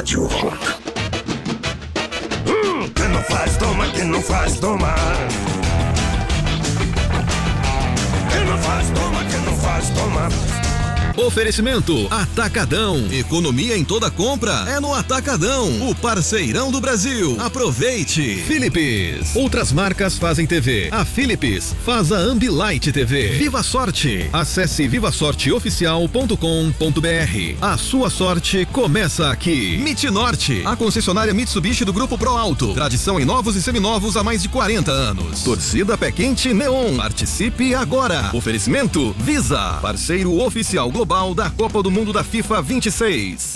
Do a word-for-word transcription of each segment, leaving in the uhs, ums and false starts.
Rádio Rock. Hum, quem não faz, toma, quem não faz, toma. Quem não faz, toma, quem não faz, toma. Oferecimento Atacadão. Economia em toda compra é no Atacadão, o parceirão do Brasil. Aproveite. Philips. Outras marcas fazem T V. A Philips faz a Ambilight T V. Viva Sorte. Acesse viva sorte oficial ponto com ponto b r. A sua sorte começa aqui. Mit Norte, a concessionária Mitsubishi do Grupo Pro Alto. Tradição em novos e seminovos há mais de quarenta anos. Torcida Pé Quente Neon. Participe agora. Oferecimento Visa, parceiro oficial global global da Copa do Mundo da FIFA vinte e seis.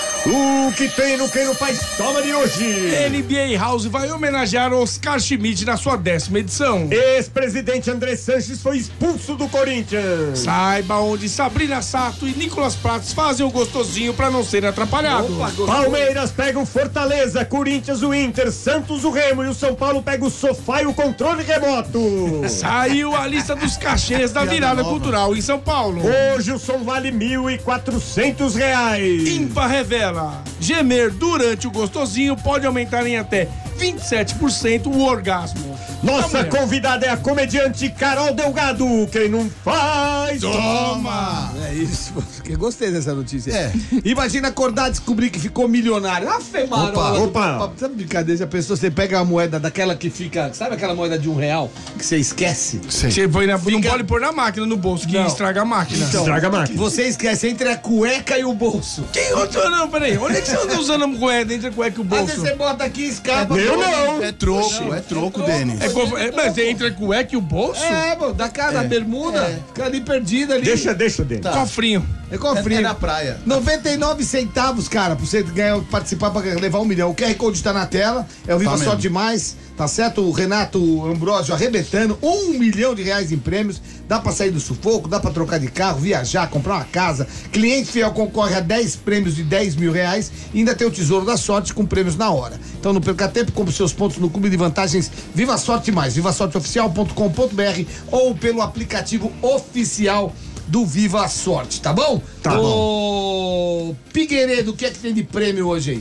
O que tem no Quem Não Faz Toma de hoje? N B A House vai homenagear Oscar Schmidt na sua décima edição. Ex-presidente André Sanches foi expulso do Corinthians. Saiba onde Sabrina Sato e Nicolas Prates fazem o gostosinho pra não ser atrapalhado. Opa, Palmeiras pega o Fortaleza, Corinthians o Inter, Santos o Remo e o São Paulo pega o sofá e o controle remoto. Saiu a lista dos cachês da virada cultural em São Paulo. Hoje o som vale mil e quatrocentos reais. Impa revela: gemer durante o gostosinho pode aumentar em até vinte e sete por cento o orgasmo. Nossa convidada é a comediante Carol Delgado. Quem não faz, toma! É isso, porque gostei dessa notícia. É. Imagina acordar e descobrir que ficou milionário. Ah, Opa, opa. Sabe brincadeira? Já pensou, você pega a moeda daquela que fica... Sabe aquela moeda de um real que você esquece? Você põe na, fica... Não pode pôr na máquina, no bolso, que não. estraga a máquina. Então, estraga a máquina. Você esquece entre a cueca e o bolso. Quem outro não? Peraí, onde é que você anda usando a moeda entre a cueca e o bolso? Às vezes você bota aqui e escapa. Eu não. É troco, não, é troco, Denis. É, é, mas é entre a cueca e o bolso? É, mano, da cara, da é. bermuda, é. fica ali perdida ali. Deixa, deixa, Denis. Tá. Cofrinho. É cofrinho. É, é na praia. noventa e nove centavos, cara, pra você ganhar, participar pra levar um milhão. O Q R Code tá na tela, é o Viva tá Só Demais, tá certo? O Renato Ambrosio arrebentando, um milhão de reais em prêmios. Dá pra sair do sufoco, dá pra trocar de carro, viajar, comprar uma casa. Cliente fiel concorre a dez prêmios de dez mil reais e ainda tem o Tesouro da Sorte com prêmios na hora. Então não perca tempo, compre seus pontos no Clube de Vantagens Viva Sorte Mais, viva sorte oficial ponto com ponto b r ou pelo aplicativo oficial do Viva Sorte, tá bom? Tá Ô, bom. Pigueiredo, o que é que tem de prêmio hoje aí?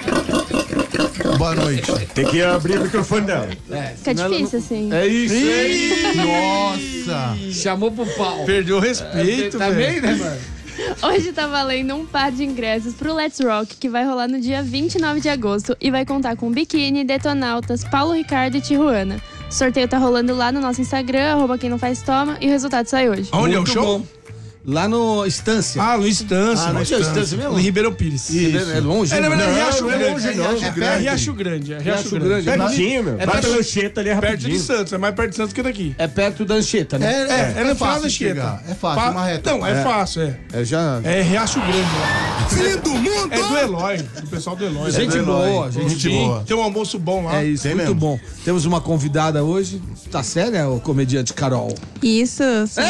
Boa noite. Tem que abrir o microfone dela. É, Fica difícil, assim. É isso, Ih, nossa. Chamou pro pau. Perdeu o respeito, é, também, né, mano? Hoje tá valendo um par de ingressos pro Let's Rock, que vai rolar no dia vinte e nove de agosto e vai contar com Biquíni, Detonautas, Paulo Ricardo e Tijuana. O sorteio tá rolando lá no nosso Instagram, arroba quem não faz toma, e o resultado sai hoje. Onde é o show? Bom. Lá no Estância. Ah, no Estância. Ah, no Estância. Estância mesmo? Em Ribeirão Pires. Isso. É longe? É, não, não, é Riacho não é Grande. longe, não. É Riacho Grande. É Riacho Grande. Pertinho, meu. É Vai perto- pela Anchieta ali, é Perto rapidinho. de Santos, é mais perto de Santos que daqui. É perto da Anchieta, né? É, é, no final fácil da de chegar. Anchieta. É fácil, Fa- uma reta. Não, é, É. fácil, é. É já... É Riacho Grande lá. Fim do mundo! É do Eloy, do pessoal do Eloy. Gente É do Eloy. boa, gente Sim, boa. Tem um almoço bom lá. É isso, Tem muito mesmo. bom. Temos uma convidada hoje. Tá séria, o comediante Carol? Isso, sim.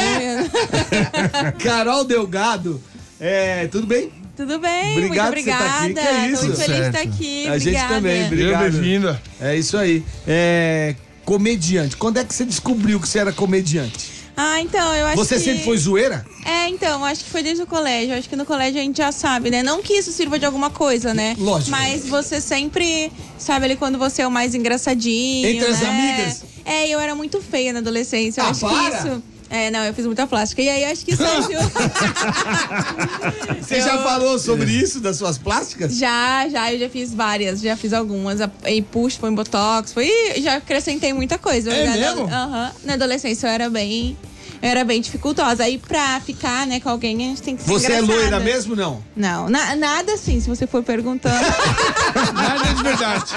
Carol Delgado. É, tudo bem? Tudo bem, Obrigado muito por você tá aqui. obrigada. Que isso? Tô muito feliz de Certo. estar aqui. A gente obrigada. também, obrigado. Bem-vinda. É isso aí. É, comediante. Quando é que você descobriu que você era comediante? Ah, então, eu acho Você que... sempre foi zoeira? É, então, eu acho que foi desde o colégio. Eu acho que no colégio a gente já sabe, né? Não que isso sirva de alguma coisa, né? Lógico. Mas você sempre sabe ali quando você é o mais engraçadinho, Entre as né? amigas? É, eu era muito feia na adolescência. Eu Ah, acho para! que isso... É, não, eu fiz muita plástica. E aí, acho que isso ajuda. Você já Eu- falou sobre isso, das suas plásticas? Já, já, eu já fiz várias, já fiz algumas. A- E push, foi em botox, foi. Já acrescentei muita coisa. É Na- mesmo? Aham. Na adolescência eu era bem. Eu era bem dificultosa. Aí pra ficar, né, com alguém, a gente tem que ser Você é engraçada. loira mesmo, não? Não, na- nada assim, se você for perguntando. Nada de verdade.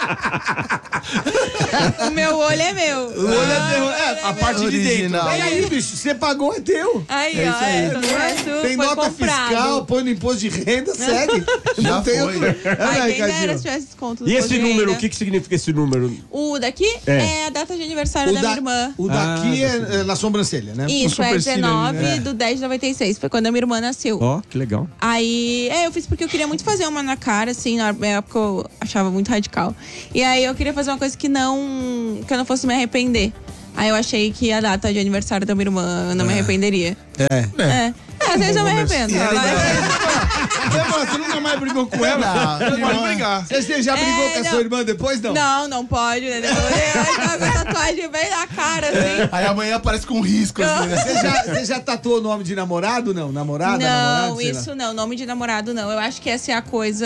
O meu olho é meu. O olho é teu. É, A parte de dentro. Original. E aí, bicho, você pagou, é teu. Aí, É ó, isso aí. é, tudo resto Tem foi nota comprado. fiscal, põe no imposto de renda, segue. Já Não tem foi. outro. É, Ai, né, quem dera Ricardinho? se tivesse desconto do E esse imposto de número, renda. o que, que significa esse número? O daqui É. é, a data de aniversário O da, da- minha irmã. O daqui é, é na sobrancelha, né? Isso, é supercílio, dezenove né? do dez de noventa e seis. Foi quando a minha irmã nasceu. Ó, que legal. Aí, é, eu fiz porque eu queria muito fazer uma na cara, assim, na época eu achava muito radical. E aí eu queria fazer uma coisa que não, que eu não fosse me arrepender. Aí eu achei que a data de aniversário da minha irmã eu não me arrependeria. É. É. É, às vezes eu me arrependo. E é Mas- legal. Débora, você nunca mais brigou com ela? Não, não pode brigar. Você já brigou É, com a não. sua irmã depois, não? Não, não pode, né? Ela tá com a tatuagem bem na cara, assim. Aí amanhã aparece com risco, assim, né? Você já, você já tatuou o nome de namorado, não? Namorada, Não, namorado, sei lá. isso não. Nome de namorado, não. Eu acho que essa é a coisa...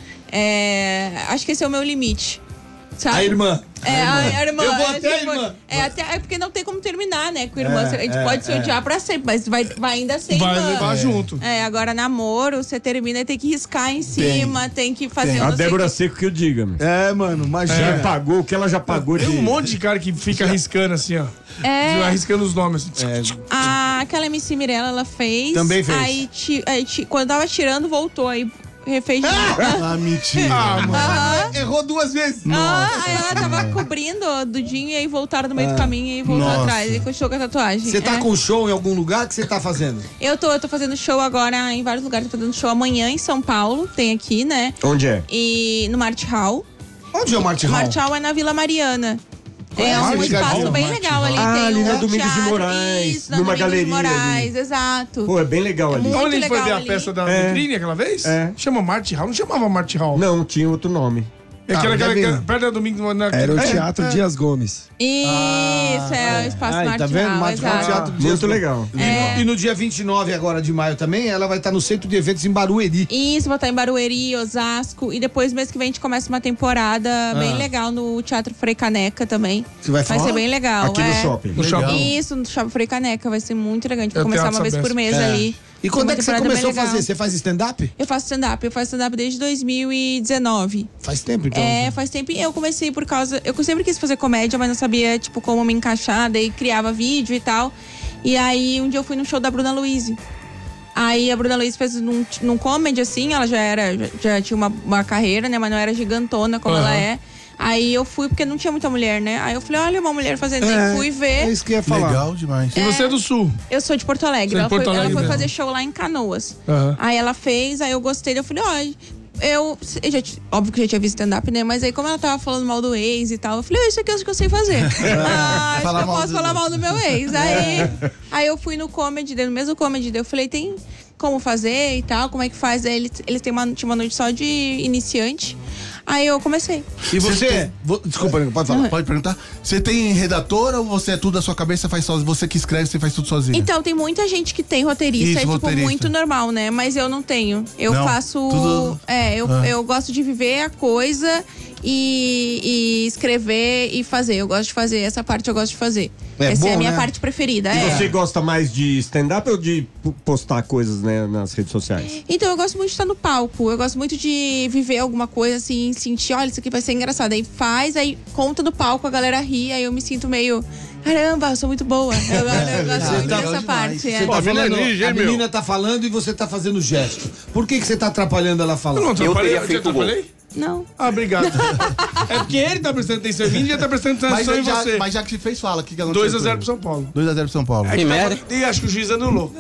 é, acho que esse é o meu limite. Sabe? A irmã. É, a, a irmã. Eu vou é, até a tipo, irmã. É, até, é porque não tem como terminar, né, com a irmã. É, a gente é, pode se é. odiar pra sempre, mas vai, vai ainda ser Vai irmã. levar junto. É, agora namoro, você termina e tem que riscar em cima, tem, que fazer Tem. um A não sei Débora que- Seco que eu diga, meu. É, mano, imagina. Já pagou o que ela já pagou de... Tem um monte de cara que fica arriscando assim, ó. É. Arriscando os nomes. Assim. A, aquela M C Mirella, ela fez. Também fez. Aí, ti- aí ti- quando tava tirando, voltou. Aí refez de novo. Ah, mentira. Ah, mano. Aham. Errou duas vezes. Ah, aí ela tava cobrindo o Dudinho e aí voltaram no meio do caminho e voltou Nossa. atrás. E continuou com a tatuagem. Você tá É. com show em algum lugar? O que você tá fazendo? Eu tô, eu tô fazendo show agora em vários lugares. Tô fazendo show amanhã em São Paulo, tem aqui, né? Onde é? E no Mart Hall. Onde é o Mart Hall? Mart Hall é na Vila Mariana. É um Mart espaço Hall? bem Mart legal ali. Ah, tem ali um na Domingos de teatro, Moraes, isso, na numa Domingos de galeria Moraes, exato. Pô, é bem legal ali. muito Onde a gente foi legal ver a ali. peça da É. vitrine aquela vez? É. Chama Mart Hall. Não chamava Mart Hall. Não, tinha outro nome. É aquela, Ah, aquela, deve- aquela- perto da Domingo... Na, Era o é, Teatro é. Dias Gomes. Isso, é o espaço Ai, Mart tá vendo? Hall, Mart Hall, exato. Teatro Dias Muito Gomes. legal. É. E no dia vinte e nove agora de maio também, ela vai estar no Centro de Eventos em Barueri. Isso, vou estar em Barueri, Osasco. E depois, mês que vem, a gente começa uma temporada bem legal no Teatro Frei Caneca também. Você vai Vai falar? ser bem legal. Aqui é. no shopping. No shopping. Isso, no Shopping Frei Caneca. Vai ser muito legal. A gente vai É o começar Teatro uma vez Sabesp. por mês É. ali. E quando Uma é que você temporada começou a bem fazer? legal. Você faz stand-up? Eu faço stand-up. Eu faço stand-up desde dois mil e dezenove. Faz tempo, então. É, faz tempo. Eu comecei por causa... Eu sempre quis fazer comédia, mas não sabia, tipo, como me encaixar. Daí criava vídeo e tal. E aí, um dia eu fui no show da Bruna Luiz. Aí a Bruna Luiz fez num, num comedy, assim. Ela já era... Já, já tinha uma, uma carreira, né? Mas não era gigantona como Aham. ela é. Aí eu fui, porque não tinha muita mulher, né? Aí eu falei, olha, uma mulher fazendo. É, Aí fui ver. É isso que eu ia falar. Legal demais. E você é do Sul. Eu sou de Porto Alegre. Você é de Ela, Porto foi, ela Alegre foi mesmo. fazer show lá em Canoas. Aham. Aí ela fez, aí eu gostei. Eu falei, ó, eu, eu já, t- óbvio que eu já tinha visto stand-up, né? Mas aí, como ela tava falando mal do ex e tal, eu falei, ó, isso aqui é o que eu sei fazer. ah, acho Falar que eu mal posso do- falar mal do meu ex. Aí, aí eu fui no comedy, daí, no mesmo comedy, daí eu falei, tem como fazer e tal, como é que faz? Aí eles, eles têm uma, tinha uma noite só de iniciante. Aí eu comecei. E você... Vo- Desculpa, pode falar. Pode perguntar? Você tem redatora ou você é tudo da sua cabeça, faz sozinho? Você que escreve, você faz tudo sozinho? Então, tem muita gente que tem roteirista, Isso, é tipo roteirista. muito normal, né? Mas eu não tenho. Eu Não? faço. Tudo- É, eu, Ah. eu gosto de viver a coisa e, e escrever e fazer. Eu gosto de fazer, essa parte eu gosto de fazer. É Essa bom, é a minha né? parte preferida. E é. você gosta mais de stand-up ou de p- postar coisas, né, nas redes sociais? Então, eu gosto muito de estar no palco. Eu gosto muito de viver alguma coisa assim, sentir, olha, isso aqui vai ser engraçado. Aí faz, aí conta no palco, a galera ri, aí eu me sinto meio. Caramba, eu sou muito boa. Eu, eu, eu gosto Você muito tá- dessa demais. parte. Você É. tá menina falando, ninja, a hein, meu? menina tá falando e você tá fazendo gesto. Por que, que você tá atrapalhando ela falar? Eu não atrapalhei, teria eu te feito gol. atrapalhei? Não. Ah, obrigado. É porque ele tá prestando atenção em mim e já tá prestando Mas, atenção em já, você. mas já que fez, fala. O que, que aconteceu? dois a zero pro São Paulo. dois a zero pro São Paulo. É que tava- E acho que o juiz anulou.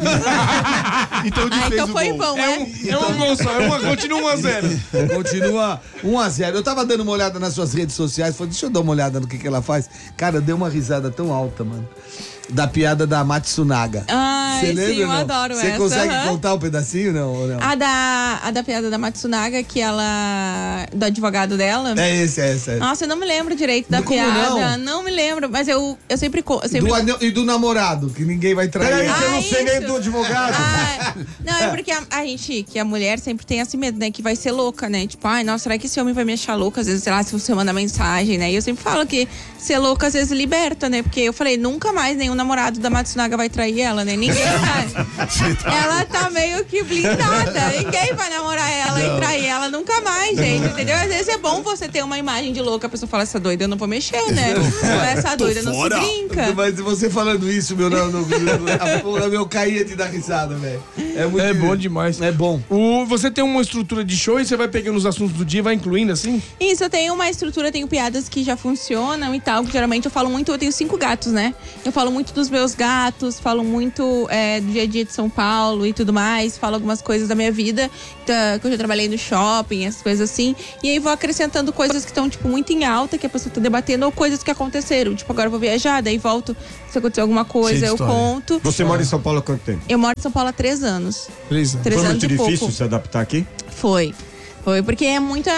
Então Ah, desfez então o foi gol. bom, É né? um, é um gol só, é uma, continua um a zero. Continua um a zero. Eu tava dando uma olhada nas suas redes sociais, falei, deixa eu dar uma olhada no que, que ela faz. Cara, deu uma risada tão alta, mano. Da piada da Matsunaga. Ai, Você lembra, sim, eu não? adoro Você essa. consegue aham. contar um pedacinho, não? Ou não? A da, a da piada da Matsunaga, que ela. Do advogado dela. É esse, é esse. É esse. Nossa, eu não me lembro direito da Como piada. não? me lembro, mas eu, eu sempre. co- Eu sempre... Do anel- e do namorado, que ninguém vai trair. Peraí, que eu Ah, não sei nem isso. do advogado. Ah, não, é porque a, a gente, que a mulher sempre tem esse medo, né? Que vai ser louca, né? Tipo, ai, nossa, será que esse homem vai me achar louca? Às vezes, sei lá, se você manda mensagem, né? E eu sempre falo que ser louca às vezes liberta, né? Porque eu falei, nunca mais nenhum namorado da Matsunaga vai trair ela, né? Ninguém vai. Ela tá meio que blindada. Ninguém vai namorar ela e trair ela nunca mais, gente. Entendeu? Às vezes é bom você ter uma imagem de louca. A pessoa fala, essa doida eu não vou mexer, né? Essa doida não se brinca. Mas você falando isso, meu, não, não, a porra, meu, caía de dar risada, velho. É muito É bom demais. É bom. O, você tem uma estrutura de show e você vai pegando os assuntos do dia e vai incluindo assim? Isso, eu tenho uma estrutura, tenho piadas que já funcionam e tal, que geralmente eu falo muito, eu tenho cinco gatos, né? Eu falo muito dos meus gatos, falo muito é, do dia a dia de São Paulo e tudo mais, falo algumas coisas da minha vida, da, que eu já trabalhei trabalhei no shopping, essas coisas assim. E aí vou acrescentando coisas que estão, tipo, muito em alta, que a pessoa tá debatendo, ou coisas que aconteceram. Tipo, agora eu vou viajar, daí volto, se acontecer alguma coisa, eu conto. Você mora em São Paulo há quanto tempo? Eu moro em São Paulo há três anos. Três anos. Três Foi anos muito e difícil pouco. se adaptar aqui? Foi. Foi, porque é muita...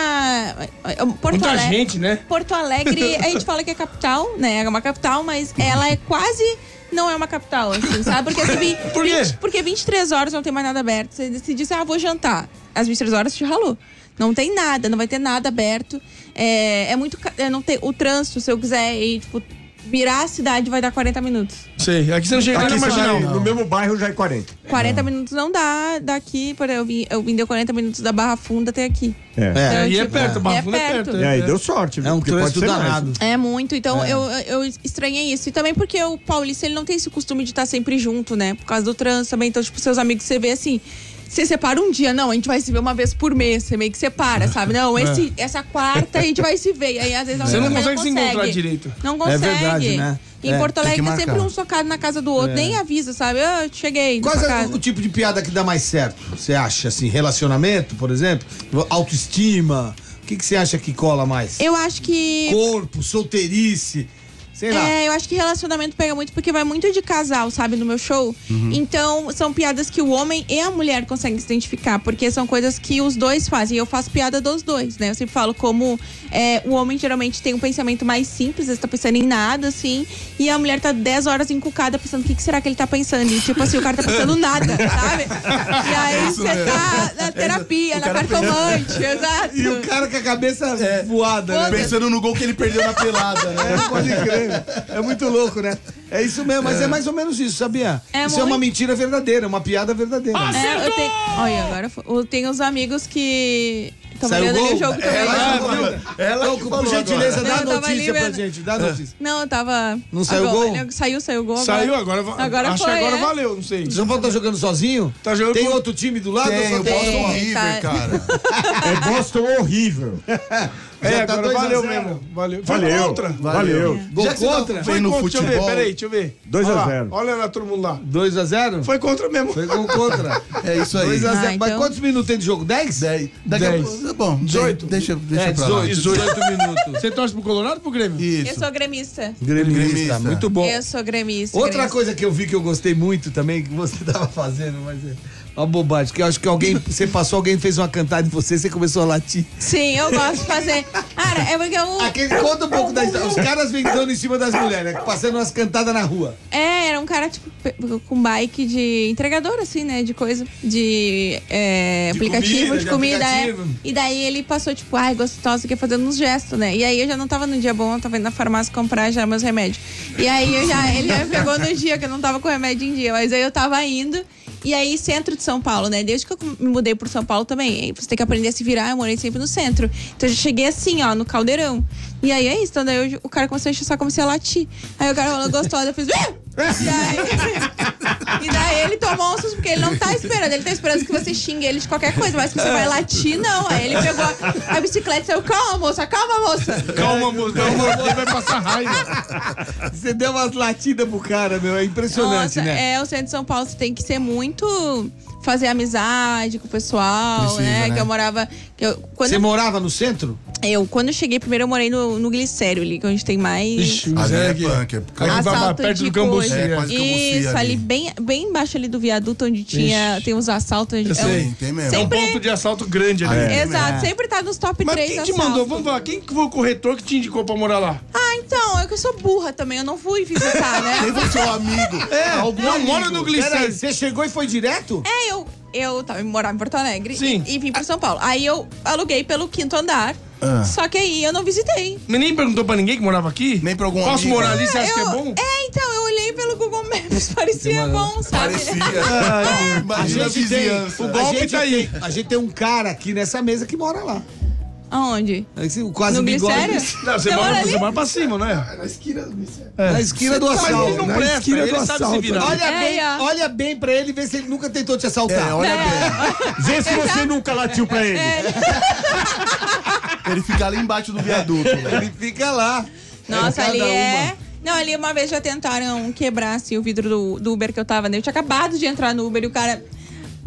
Porto Muita Alegre, gente, né? Porto Alegre, a gente fala que é capital, né? É uma capital, mas ela é quase... Não é uma capital, assim, sabe? Porque, assim, Por quê? vinte, porque vinte e três horas não tem mais nada aberto. Você decide assim, ah, vou jantar. Às vinte e três horas te ralou. Não tem nada, não vai ter nada aberto. É, é muito... É, não tem, o trânsito, se eu quiser ir, tipo... Virar a cidade vai dar quarenta minutos. Sei, aqui você não chega nem Aqui na você marginal. vai, no mesmo bairro já é quarenta. quarenta minutos não dá daqui, por eu vim, eu vim deu quarenta minutos da Barra Funda até aqui. É. Então, É, e é tipo, perto, é Barra Funda é perto. perto. E aí é. deu sorte, É um porque pode trânsito ser mais. danado. É muito, então eu, eu estranhei isso. E também porque o paulista, ele não tem esse costume de estar sempre junto, né? Por causa do trânsito também. Então, tipo, seus amigos, você vê assim... Você separa um dia, não, a gente vai se ver uma vez por mês. Você meio que separa, sabe? Não, esse, essa quarta a gente vai se ver. E aí, às vezes, Você não alguém consegue se encontrar direito. Não consegue. verdade, né? Em É, Porto tem que Alegre, é sempre marcar. um socado na casa do outro. Nem avisa, sabe? Eu cheguei na Qual sua é casa. o, o tipo de piada que dá mais certo? Você acha, assim, relacionamento, por exemplo? Autoestima? O que, que você acha que cola mais? Eu acho que... Corpo, solteirice, sei lá. É, eu acho que relacionamento pega muito porque vai muito de casal, sabe, no meu show. Então, são piadas que o homem e a mulher conseguem se identificar, porque são coisas que os dois fazem. E eu faço piada dos dois, né? Eu sempre falo como é, o homem geralmente tem um pensamento mais simples, ele tá pensando em nada, assim, e a mulher tá dez horas encucada pensando o que, que será que ele tá pensando. E tipo assim, o cara tá pensando nada, sabe? E aí Isso você mesmo. tá na terapia, na cartomante, exato. E o cara com a cabeça voada, né? Foda-se. Pensando no gol que ele perdeu na pelada, né? É, pode crer. É muito louco, né? É isso mesmo, mas é, mais ou menos isso, sabia? É isso é muito- uma mentira verdadeira, uma piada verdadeira. É, eu tenho, olha, agora foi- eu tenho uns amigos que estão Saiu olhando ali gol? o jogo também. Ela, Ah, viu? Ela Então, que por falou gentileza, agora. dá a Não, eu tava notícia ali pra vendo. gente, dá a notícia. Não, eu tava. Não saiu agora, gol? olha, Saiu, saiu gol. Saiu, agora. agora, va- Agora acho foi, que agora é. valeu, não sei. O São Paulo tá jogando sozinho? Tá jogando Tem com- outro time do lado? Tem, ou o só Boston Tem, River, tá. cara. É Boston horrível. É, Já tá agora dois a valeu zero. mesmo. Valeu. Foi Valeu. contra. Valeu. Gol Já que você tá contra? Foi vendo contra. Deixa eu ver, futebol, peraí, deixa eu ver. dois a Olha lá, zero. Olha lá todo mundo lá. dois a zero? Foi contra mesmo. Foi gol contra. É isso aí. dois a zero. Ah, Mas então- quantos minutos tem de jogo? dez? dez. Daqui a Dez. pouco. Tá bom. dezoito. Deixa, deixa É, pra lá. dezoito, dezoito minutos. Você torce pro Colorado ou pro Grêmio? Eu Isso. sou gremista. Gremista, Gremista. muito bom. Eu sou gremista. Outra gremista. coisa que eu vi que eu gostei muito também, que você tava fazendo, mas é uma bobagem, que eu acho que alguém, você passou, alguém fez uma cantada em você, você começou a latir. Sim, eu gosto de fazer. Cara, é porque eu. Aquele, conta um pouco da história. Os caras vêm dando em cima das mulheres, né? Passando umas cantadas na rua. É, era um cara, tipo, pe- com bike de entregador, assim, né? De coisa. De, é, De aplicativo, comida, de de comida. é. aplicativo. E daí ele passou, tipo, ai, gostosa, que fazendo uns gestos, né? E aí eu já não tava no dia bom, eu tava indo na farmácia comprar já meus remédios. E aí eu já, ele já me pegou no dia que eu não tava com remédio em dia. Mas aí eu tava indo. E aí, centro de São Paulo, né? Desde que eu me mudei pro São Paulo também. Aí você tem que aprender a se virar, eu morei sempre no centro. Então eu já cheguei assim, ó, no caldeirão. E aí é isso, então daí eu- o cara começou a encher, só comecei a latir. Aí o cara falou, gostosa, eu fiz. "Ah!" E daí, e daí ele tomou um susto, porque ele não tá esperando. Ele tá esperando que você xingue ele de qualquer coisa, mas que você vai latir, não. Aí ele pegou a, a bicicleta e saiu, calma, moça, calma, moça. Calma, moço. Calma, ele vai passar raiva. Você deu umas latidas pro cara, meu. É impressionante, Nossa, né? é, o centro de São Paulo você tem que ser muito. Fazer amizade com o pessoal, Precisa, né? né? Que eu morava. Que eu, quando Você eu, morava no centro? eu, quando eu cheguei, primeiro eu morei no, no Glicério ali, que a gente tem mais. Ixi, Ali é aqui. punk. É Aqui vai Assalto perto de do Cambuci. coisa. É, quase Cambuci Isso, ali, ali. bem, bem embaixo ali do viaduto, onde tinha, tem uns assaltos. Eu é um- sei. Tem mesmo. É um Sempre- ponto de assalto grande ali. É. Exato, sempre tá nos top Mas três quem te assaltos. mandou? Vamos falar. Quem que foi o corretor que te indicou pra morar lá? Ah, então, é que eu sou burra também, eu não fui visitar, né? Quem foi seu amigo? É, Algum Não, amigo. mora no Peraí, Glicério. você chegou e foi direto? É, eu, eu tava morava em Porto Alegre Sim. E, e vim pro São Paulo. Aí eu aluguei pelo quinto andar, Ah. só que aí eu não visitei. Mas nem perguntou pra ninguém que morava aqui? Nem pra algum Posso amigo? morar ali? Você acha eu, que é bom? É, então, eu olhei pelo Google Maps, parecia bom, sabe? Parecia. A Imagina a gente tem, vizinhança. o golpe a gente tá aí. tem- a gente tem um cara aqui nessa mesa que mora lá. Aonde? Esse, o quase No bigode. Glicério? Não, você Você mora, mora ali? você mora pra cima, não é? Na esquina do Glicério. Na esquina do Mas assalto. ele não Na presta, esquina ele do sabe se assalto. virar. Olha, É, bem, ó. olha bem pra ele e vê se ele nunca tentou te assaltar. É, olha É. bem. Vê se você nunca latiu pra ele. Ele fica lá embaixo do viaduto. né? Ele fica lá. Nossa, É, ali cada é. Não, ali uma vez já tentaram quebrar assim, o vidro do, do Uber que eu tava, né? Eu tinha acabado de entrar no Uber e o cara.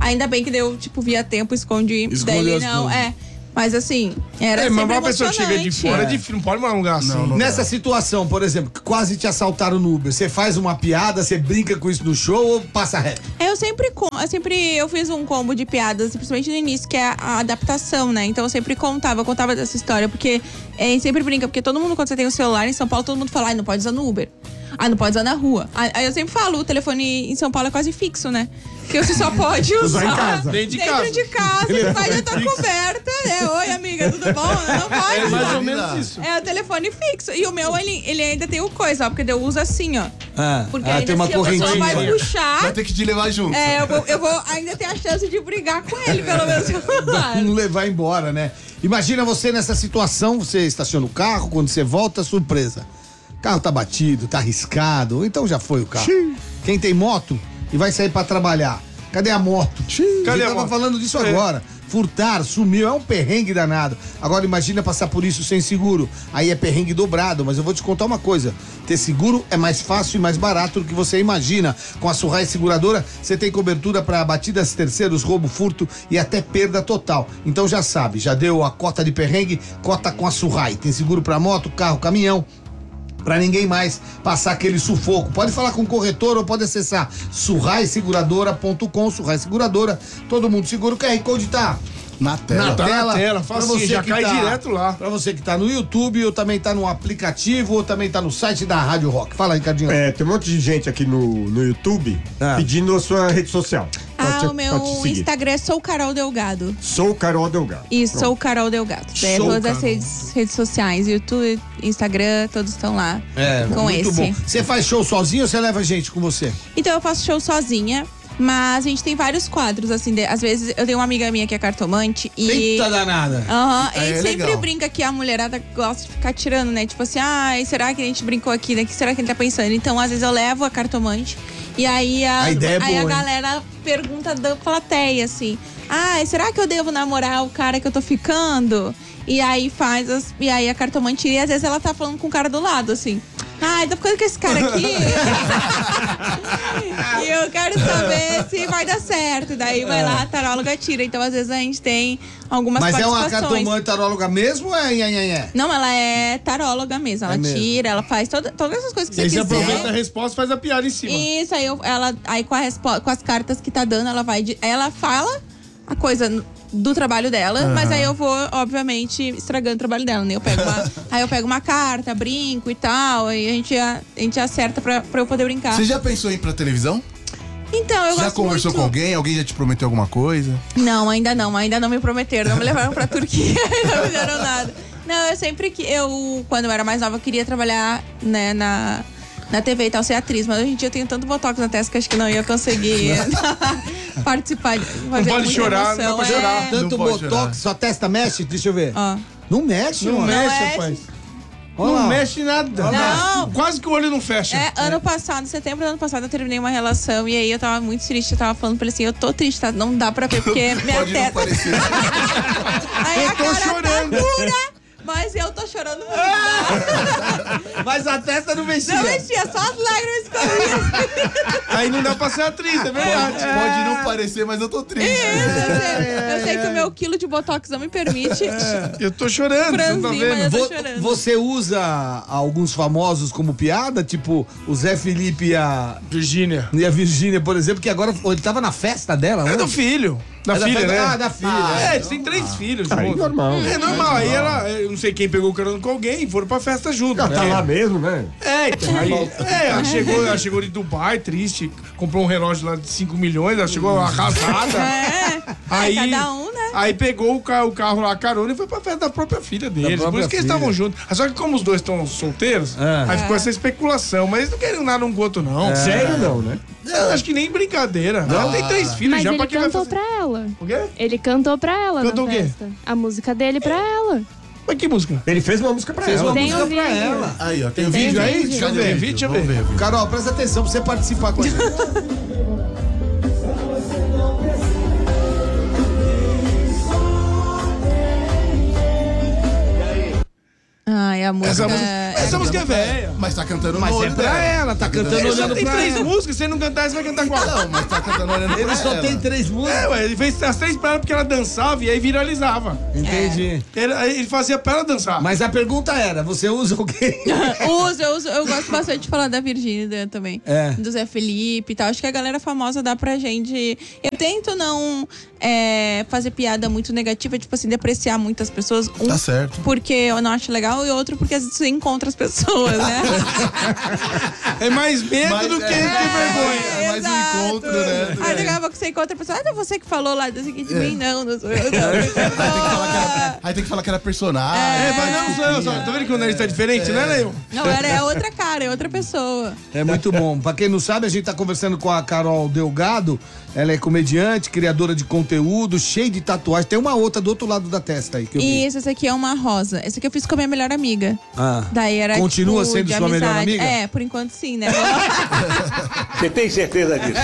Ainda bem que deu, tipo, via tempo, esconde. Escondeu Daí as não, coisas. é. Mas assim, era É, sempre mas uma pessoa que chega de emocionante. fora é difícil, não pode mandar um lugar assim. Não, não. Nessa situação, por exemplo, que quase te assaltaram no Uber, você faz uma piada, você brinca com isso no show ou passa reto? É, Eu sempre, con- eu sempre eu fiz um combo de piadas, principalmente no início, que é a, a adaptação, né? Então eu sempre contava, eu contava dessa história, porque é, a gente sempre brinca, porque todo mundo, quando você tem o celular em São Paulo, todo mundo fala, ai, não pode usar no Uber. Ah, não pode usar na rua. Aí aí eu sempre falo, o telefone em São Paulo é quase fixo, né? Que você só pode usar, Usar em casa. Dentro de dentro casa. de casa, e vai já tá coberta, né? Oi, amiga, tudo bom? Não pode. É mais ou Vida. menos isso. É o telefone fixo. E o meu, ele, ele ainda tem o coisa, ó, porque eu uso assim, ó. Ah, Porque ah, ainda tem uma se a pessoa correntinha. vai puxar, Vai ter que te levar junto. é, eu vou, eu vou ainda ter a chance de brigar com ele pelo meu celular. Não levar embora, né? Imagina você nessa situação, você estaciona o carro, quando você volta, surpresa. O carro tá batido, tá arriscado, ou então já foi o carro. Quem tem moto e vai sair pra trabalhar, cadê a moto? Cadê Eu a tava moto? falando disso É. agora. Furtar, sumiu, é um perrengue danado. Agora imagina passar por isso sem seguro. Aí é perrengue dobrado, mas eu vou te contar uma coisa. Ter seguro é mais fácil e mais barato do que você imagina. Com a Surrai Seguradora, você tem cobertura para batidas terceiros, roubo, furto e até perda total. Então já sabe, já deu a cota de perrengue, cota com a Surrai. Tem seguro para moto, carro, caminhão. Pra ninguém mais passar aquele sufoco. Pode falar com o corretor ou pode acessar surrai seguradora ponto com, Surrai Seguradora. Todo mundo segura. O Q R Code tá Na tela. na Tá na tela. tela, Pra facinho, já que cai direto lá. Pra você que tá no YouTube, ou também tá no aplicativo, ou também tá no site da Rádio Rock. Fala, Ricardinho. É, tem um monte de gente aqui no, no YouTube Ah. pedindo a sua rede social. pra Ah, te- o meu pra te seguir. Instagram é Sou Carol Delgado. Sou Carol Delgado. E Pronto. Sou Carol Delgado. É, Sou todas as Carol. redes, redes sociais, YouTube, Instagram, todos estão lá É, com muito esse. bom. Você faz show sozinho ou você leva gente com você? Então eu faço show sozinha, mas a gente tem vários quadros, assim, de- às vezes eu tenho uma amiga minha que é cartomante e... Eita danada. Aham, É, a gente é sempre legal. brinca que a mulherada gosta de ficar tirando, né? Tipo assim, ai, será que a gente brincou aqui, né? O que será que ele tá pensando? Então, às vezes eu levo a cartomante e aí a, A ideia é aí boa, a hein? galera pergunta da plateia, assim, ai, será que eu devo namorar o cara que eu tô ficando? E aí faz as, e aí a cartomante tira, e às vezes ela tá falando com o cara do lado, assim. Ai, tô ficando com esse cara aqui. E eu quero saber se vai dar certo. Daí vai lá, a taróloga tira. Então, às vezes, a gente tem algumas Mas é uma participações. cartomante taróloga mesmo ou é nhanhanhé? Não, ela é taróloga mesmo. Ela É mesmo. tira, ela faz toda, todas essas coisas que E aí você você quiser. aproveita a resposta e faz a piada em cima. Isso, aí, eu- ela, aí com, a respo- com as cartas que tá dando, ela vai. de- ela fala a coisa n- do trabalho dela, mas aí eu vou, obviamente, estragando o trabalho dela, né? Eu pego uma, aí eu pego uma carta, brinco e tal, aí a gente, a, a gente acerta pra, pra eu poder brincar. Você já pensou em ir pra televisão? Então, eu já gosto conversou muito... com alguém? Alguém já te prometeu alguma coisa? Não, ainda não, ainda não me prometeram, não me levaram pra Turquia, não fizeram nada. Não, eu sempre que. Eu, quando eu era mais nova, eu queria trabalhar, né, na, na T V e tal, ser atriz, mas hoje em dia eu tenho tanto botox na testa que acho que não ia conseguir participar. De, Não pode chorar, não dá pra chorar. Tanto Não pode botox, chorar. sua testa mexe? Deixa eu ver. Ó. Não mexe, Não mano. mexe, é, rapaz. Olha Não lá. mexe nada. Não. Quase que o olho não fecha. É, ano passado, setembro do ano passado, eu terminei uma relação e aí eu tava muito triste. Eu tava falando pra ele assim: eu tô triste, tá? Não dá pra ver, porque minha Pode não testa. parecer. Aí Eu a tô cara chorando. tá dura, mas eu tô chorando muito. Mas a testa não mexia. Não mexia, só as lágrimas escorriam. Aí não dá pra ser atriz, é verdade. Pode, pode não parecer, mas eu tô triste. Isso, eu sei, eu sei que o meu quilo de botox não me permite. Eu tô chorando, você não tá Franzir, mas eu vendo? tô Vo- chorando. Você usa alguns famosos como piada, tipo o Zé Felipe e a, Virgínia. e a Virgínia, por exemplo, que agora ele tava na festa dela, É né? do filho. Da É da filha, festa- né? Ah, da filha. É, eles têm três filhos. Aí, juntos. normal. É normal. Aí ela, eu não sei quem pegou carona com alguém e foram pra festa junto. Ela tá porque- lá mesmo, né? É, então, aí, é, ela chegou, ela chegou de Dubai, triste, comprou um relógio lá de cinco milhões, ela chegou arrasada. É, Aí, cada um, né? aí pegou o carro, o carro lá, a carona, e foi pra festa da própria filha deles. própria Por isso que eles filha. estavam juntos. Só que como os dois estão solteiros, É. aí ficou essa especulação. Mas eles não querem nada um com o outro, não. Sério não, né? Eu acho que nem brincadeira. Ela tem três filhos Mas já, ele pra que vai cantou fazer? pra ela. O quê? Ele cantou pra ela Cantou na o quê? festa. A música dele pra ela. Mas que música? Ele fez uma música pra Fez ela. uma Tem música um pra vídeo. ela. Aí, ó, tem, Tem vídeo aí? vídeo. Deixa eu Cadê? ver. Vídeo, deixa eu Vamos ver. ver. Carol, presta atenção pra você participar com a gente. Ai, a música. música- Essa música é velha. Mas tá cantando Mas no é olho pra dela. ela, tá cantando Ele só olhando tem pra três ela. músicas, se ele não cantar, você vai cantar qual? Não, mas tá cantando olhando Ele pra só ela. tem três músicas. É, ué, ele fez as três pra ela porque ela dançava e aí viralizava. Entendi. Ele, ele fazia pra ela dançar. Mas a pergunta era, você usa o quê? uso, eu uso, eu gosto bastante de falar da Virgínia também. É. Do Zé Felipe e tal. Acho que a galera famosa dá pra gente. Eu tento não é, fazer piada muito negativa, tipo assim, depreciar muitas pessoas. Um, Tá certo. porque eu não acho legal, e outro porque às vezes você encontra as pessoas, né? É mais medo Mas do que é- ter vergonha. É mais um exato. encontro, né? Aí daqui a pouco você encontra a pessoa, ah, não, você que falou lá desse aqui de É. mim, não, não sou eu, não. Aí tem que falar que era, aí tem que falar que era personagem. É, vai mas não sou eu, só. Tá vendo que o nariz tá diferente, não era eu? Não, era é outra cara, é outra pessoa. É muito bom. Pra quem não sabe, a gente tá conversando com a Carol Delgado. Ela é comediante, criadora de conteúdo, cheia de tatuagem. Tem uma outra do outro lado da testa aí que eu vi. E essa aqui é uma rosa. Essa aqui eu fiz com a minha melhor amiga. Ah. Daí era, Continua tipo, sendo de sua melhor amizade. amiga? É, por enquanto sim, né? Você tem certeza disso?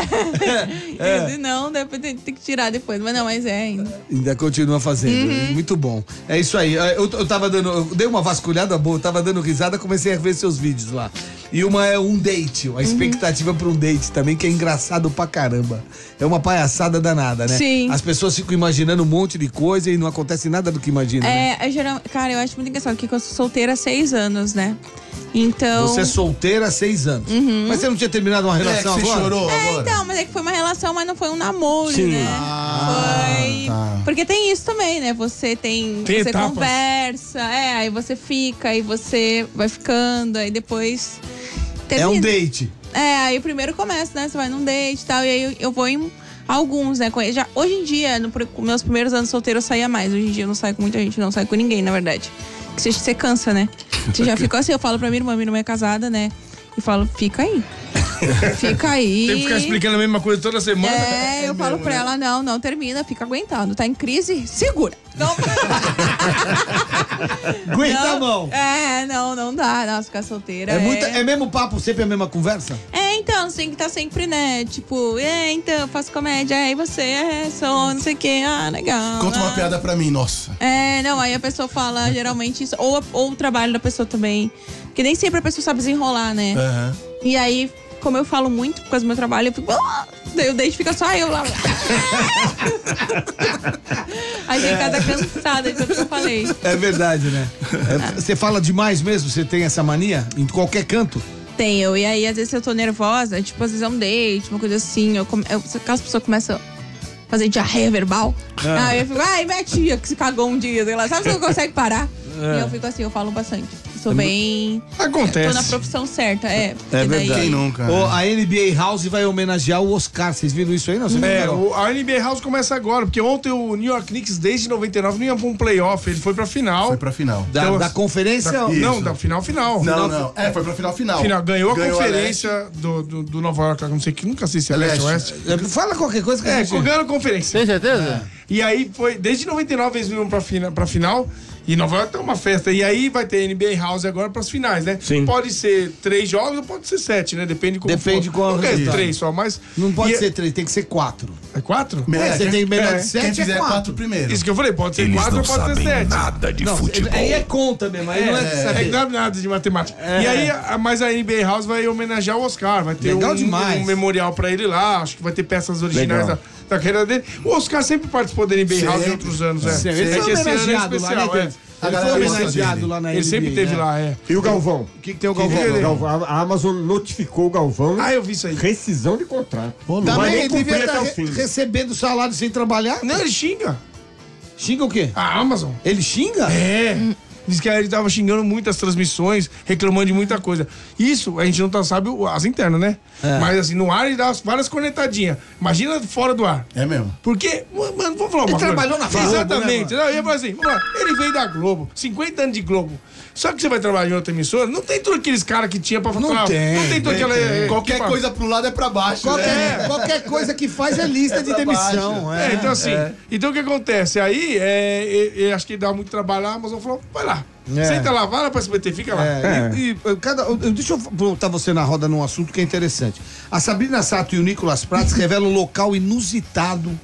É. Não, depois tem, tem que tirar depois. Mas não, mas é ainda. Ainda continua fazendo. Uhum. Muito bom. É isso aí. Eu, eu tava dando. Eu dei uma vasculhada boa, eu tava dando risada, comecei a ver seus vídeos lá. E uma é um date, Uhum. a expectativa pra um date também, que é engraçado pra caramba. É uma palhaçada danada, né? Sim. As pessoas ficam imaginando um monte de coisa e não acontece nada do que imagina. Né? É, é geral... Cara, eu acho muito engraçado porque eu sou solteira há seis anos, né? Então. Você é solteira há seis anos. Mas você não tinha terminado uma É que relação você agora? chorou É, agora. então, mas é que foi uma relação, mas não foi um namoro, Sim. né? Ah, foi. tá. Porque tem isso também, né? Você tem. Tem você etapas. conversa, é, aí você fica, aí você vai ficando, aí depois. É um termina. date. É, aí primeiro começa, né? Você vai num date e tal, e aí eu, eu vou em alguns, né? com- Já, hoje em dia, no, pr- meus primeiros anos solteiro, eu saía mais. Hoje em dia eu não saio com muita gente, não saio com ninguém, na verdade. Porque você, você cansa, né? Você já ficou assim, eu falo pra minha irmã, minha irmã é casada, né? E falo, fica aí. Fica aí. Tem que ficar explicando a mesma coisa toda semana. É, eu falo pra ela, não, não termina, fica aguentando. Tá em crise? Segura. Não, Aguenta a não, mão. É, não, não dá. Nossa, ficar solteira. É, muita, é mesmo papo, sempre a mesma conversa? É, então, você tem que estar sempre, né? Tipo, é, então, eu faço comédia, aí você, é, sou, não sei o quê, ah, legal. Conta uma ah. piada pra mim, nossa. É, não, aí a pessoa fala geralmente isso, ou, ou o trabalho da pessoa também. Porque nem sempre a pessoa sabe desenrolar, né? Aham. E aí, como eu falo muito por causa do meu trabalho, eu fico. Ah! Daí o date fica só eu lá. Aí tem casa cansada de tudo que eu falei. É verdade, né? É, você fala demais mesmo? Você tem essa mania? Em qualquer canto? Tenho. E aí, às vezes, eu tô nervosa, tipo, às vezes é um date, uma coisa assim. Eu, come- eu, aquelas pessoas começam a fazer diarreia verbal. Ah. Aí eu fico, ai, minha tia que se cagou um dia, sei lá. Sabe se não consegue parar? É. E eu fico assim, eu falo bastante. Sou bem. Acontece. Tô na profissão certa, é. porque É daí- verdade. Quem nunca, Ô, né? a N B A House vai homenagear o Oscar. Vocês viram isso aí? Não, você viu, É, Carol? o- a N B A House começa agora, porque ontem o New York Knicks, desde noventa e nove, não ia pra um playoff, ele foi pra final. Foi pra final. Da, Então, da conferência? Da- Isso. não, da final, final. Não, não. É, foi pra final final. Final, ganhou a Ganhou a conferência do, do, do Nova York, não sei que, nunca sei se é leste ou oeste. É, fala qualquer coisa que a É, gente... ganhou a conferência. Tem certeza? E aí foi, desde noventa e nove eles viram pra, fina, pra final. E Nova York tem uma festa. E aí vai ter N B A House agora pras finais, né? Sim. Pode ser três jogos ou pode ser sete, né? Depende de como Depende for. qual Não o quer resultado. três só, mas... Não pode e ser três, tem que ser quatro. É quatro? É, você tem melhor é. de sete, Quem é fizer quatro. quatro primeiro. Isso que eu falei, pode ser Eles quatro não ou pode ser sabem sete. nada de Não, futebol. aí é conta mesmo, aí não é, É, saber. é que não é nada de matemática. E aí, a- mas a N B A House vai homenagear o Oscar. Vai ter Legal um, demais. um memorial pra ele lá. Acho que vai ter peças originais da, Legal. da carreira dele. O Oscar sempre participou da N B A House em Sempre. outros anos. É. Sempre. Ele É foi que esse ano é homenageado lá, especial, né? é. A Ele foi galera gosta homenageado dele. lá na Ele N B A, sempre teve né? lá, é. E o Galvão? O que, que tem o O Galvão? Galvão, a a Amazon notificou o Galvão. Ah, eu vi isso aí. Rescisão de contrato. Não vai Também nem ele cumprir devia até estar o fim. recebendo salário sem trabalhar. Não, ele xinga. Xinga o quê? A Amazon. Ele xinga? É. Diz que ele tava xingando muitas transmissões, reclamando de muita coisa. Isso, a gente não tá, sabe o- as internas, né? É. Mas assim, no ar ele dá várias cornetadinhas. Imagina fora do ar. É mesmo. Porque, mano, vamos falar uma Ele coisa. trabalhou na Globo, Exatamente. né, Não, eu ia falar assim, vamos lá, ele veio da Globo, cinquenta anos de Globo. Só que você vai trabalhar em outra emissora, não tem todos aqueles caras que tinha pra Não falar. tem, Não tem todo aquela. é, Qualquer que- coisa pro lado é pra baixo, Qualquer, né? qualquer coisa que faz é lista É de pra demissão. baixo. É, É, então assim, então o que acontece? Aí, é, eu, eu acho que dá muito trabalho, a Amazon falou, vai lá. É. Senta lá, vai lá pra S B T, fica lá. É, e, e, eu- cada, eu- deixa eu botar você na roda num assunto que é interessante. A Sabrina Sato e o Nicolas Prates revelam um local inusitado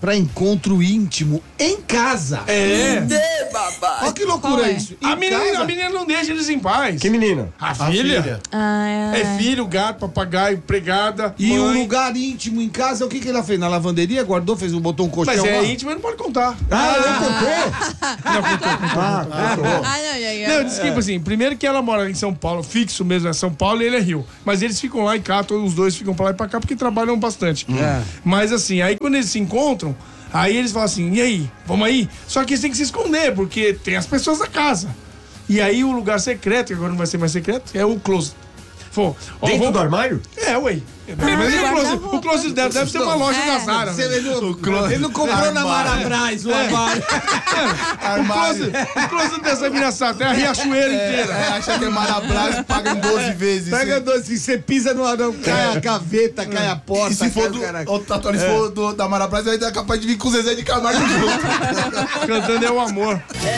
pra encontro íntimo em casa. É. Olha que loucura Qual é? isso. Em A menina, casa? a menina não deixa eles em paz. Que menina? A filha? filha. Ah, É filho, gato, papagaio, empregada, E um mãe. lugar íntimo em casa, o que, que ela fez? Na lavanderia, guardou, fez um, botou um colchão Mas é lá? íntimo, ele não pode contar. Ah, ela contou? Não, contou, contou. Ah, contou. Ah, não, já ia. Não, diz que, tipo assim, primeiro que ela mora em São Paulo, fixo mesmo, é São Paulo e ele é Rio. Mas eles ficam lá em cá, todos os dois ficam pra lá e pra cá porque trabalham bastante. É. Mas assim, aí quando eles se encontram, aí eles falam assim, e aí, vamos aí? Só que eles têm que se esconder, porque tem as pessoas da casa. E aí o lugar secreto, que agora não vai ser mais secreto, é o closet. Pô, ó, Dentro vamos- do armário? É, ué. Mas e o closet, o closet deve, deve ser uma loja É. da Zara. Você, né? ele, não, ele não comprou na Marabras o armário. O closet, o closet dessa mina tem a Riachuelo inteira. É, acha que é Marabras e paga em doze vezes. Pega Sim. dois, se você pisa no arão, cai a gaveta, cai a porta. E se for cai do, o caralho. o tatuador, se for do, da Marabras, vai dar capaz de vir com o Zezé de Camargo junto. Cantando é o amor.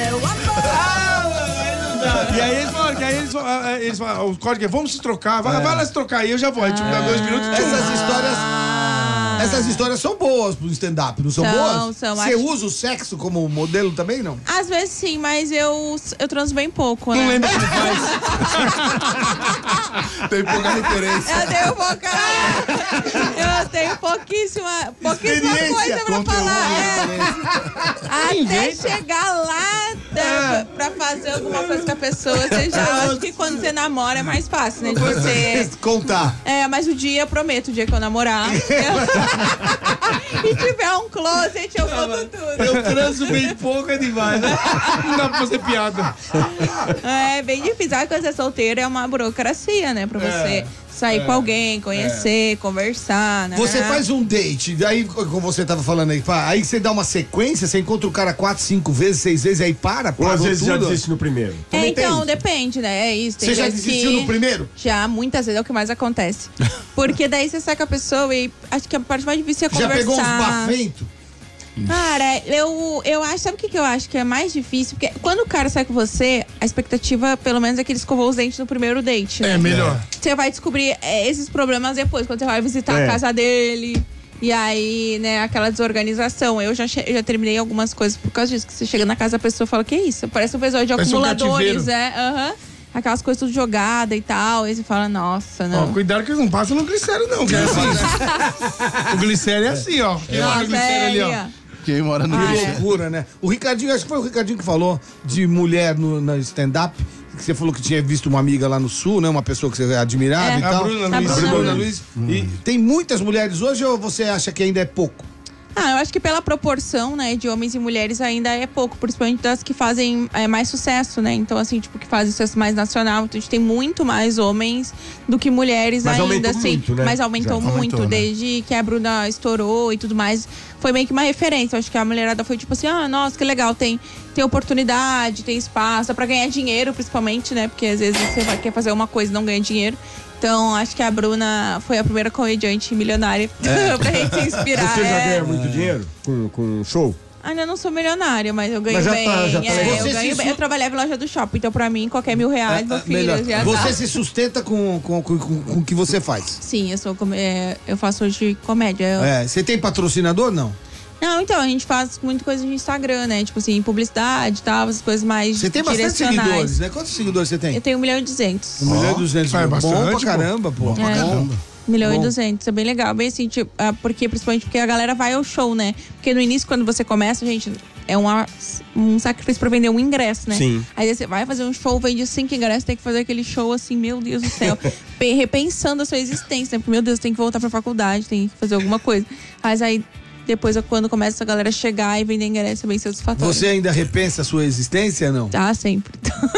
E aí eles falaram que aí eles, ah, ah, eles falaram, o código é, vamos se trocar, vai, vai lá se trocar aí, eu já vou. Aí tipo, dá dois minutos. tchum. Essas histórias. Essas histórias são boas pro stand-up, não são, São, boas? são, Você acho- usa o sexo como modelo também, não? Às vezes sim, mas eu, eu transo bem pouco, né? Não lembro como faz. Tem pouca referência. Eu tenho pouca. Eu tenho pouquíssima, pouquíssima Experiência, coisa pra conteúdo, falar. É. Até Inventa. chegar lá né, pra fazer alguma coisa com a pessoa. Você já, eu acho que quando você namora é mais fácil, né? De você. Contar. É, mas o dia, eu prometo, o dia que eu namorar. eu- e tiver um closet, eu conto tudo. Eu transo bem pouco, é demais, né? Não dá pra fazer piada. É bem difícil. Ah, quando você é solteiro é uma burocracia, né? Pra você sair com alguém, conhecer, conversar, né? Você faz um date, daí, como você tava falando aí, pá, aí você dá uma sequência, você encontra o cara quatro, cinco vezes, seis vezes, aí para, Ou às parou vezes já tudo. desiste no primeiro. É, então, tem? depende, né? É isso. Tem Você já vezes desistiu que- no primeiro? Já, muitas vezes é o que mais acontece. Porque daí você sai com a pessoa e acho que a parte mais difícil é Já conversar. pegou uns bafentos? Cara, eu, eu acho, sabe o que, que eu acho que é mais difícil? Porque quando o cara sai com você, a expectativa, pelo menos, é que ele escovou os dentes no primeiro date, né? É melhor. Você vai descobrir é, esses problemas depois, quando você vai visitar É. a casa dele. E aí, né, aquela desorganização. Eu já, che- eu já terminei algumas coisas por causa disso. Que você chega na casa da pessoa e fala, que isso? Parece um episódio de Parece um acumuladores, cativeiro. é. Aham. Aquelas coisas tudo jogadas e tal. E você fala, nossa, não. Ó, cuidado que eles não passam no glicério, não, que é assim. O glicério é assim, ó. Quem mora no Nossa, glicério é ali, ali, ó. ó. Quem mora no Ah, Que é. loucura, né? O Ricardinho, acho que foi o Ricardinho que falou de mulher no, na stand-up. Que você falou que tinha visto uma amiga lá no sul, né? Uma pessoa que você admirava É. e A tal. Bruna A Luiz. Bruna Bruna Luiz. Luiz. E tem muitas mulheres hoje ou você acha que ainda é pouco? Ah, eu acho que pela proporção, né, de homens e mulheres ainda é pouco, principalmente das que fazem é, mais sucesso, né? Então, assim, tipo, que fazem sucesso mais nacional. Então, a gente tem muito mais homens do que mulheres Mas ainda, aumentou assim. muito, né? Mas aumentou Já muito, aumentou, né? desde que a Bruna estourou e tudo mais. Foi meio que uma referência. Eu acho que a mulherada foi tipo assim, ah, nossa, que legal, tem, tem oportunidade, tem espaço, dá pra ganhar dinheiro, principalmente, né? Porque às vezes você vai, quer fazer uma coisa e não ganha dinheiro. Então, acho que a Bruna foi a primeira comediante milionária pra gente se inspirar. Você já é. ganha muito dinheiro com, com show? Ainda não sou milionária, mas eu ganho Mas já bem. tá- já tá é, legal. eu Você ganho se bem. su- Eu trabalhava em loja do shopping, então pra mim, qualquer mil reais, meu Ah, filho, melhor. já Você tá. se sustenta com, com, com, com, com o que você faz. Sim, eu sou com- é, eu faço hoje comédia. Eu- É, você tem patrocinador, não? Não, então, a gente faz muita coisa no Instagram, né? Tipo assim, publicidade e tal, essas coisas mais Você tem bastante direcionais. seguidores, né? Quantos seguidores você tem? Eu tenho um milhão e duzentos. Um milhão e duzentos. Ah, é Bom bastante, pra pô. caramba, pô. Bom pra É. caramba. Um milhão Bom. e duzentos, é bem legal. Bem assim, tipo, ah, porque, principalmente porque a galera vai ao show, né? Porque no início, quando você começa, gente, é uma, um sacrifício pra vender um ingresso, né? Sim. Aí você vai fazer um show, vende cinco ingressos, tem que fazer aquele show assim, meu Deus do céu. Pe- repensando a sua existência, né? Porque, meu Deus, tem que voltar pra faculdade, tem que fazer alguma coisa. Mas aí, depois, quando começa a galera chegar e vender ingresso, é bem satisfatório. Você ainda repensa a sua existência, não? Ah, sempre.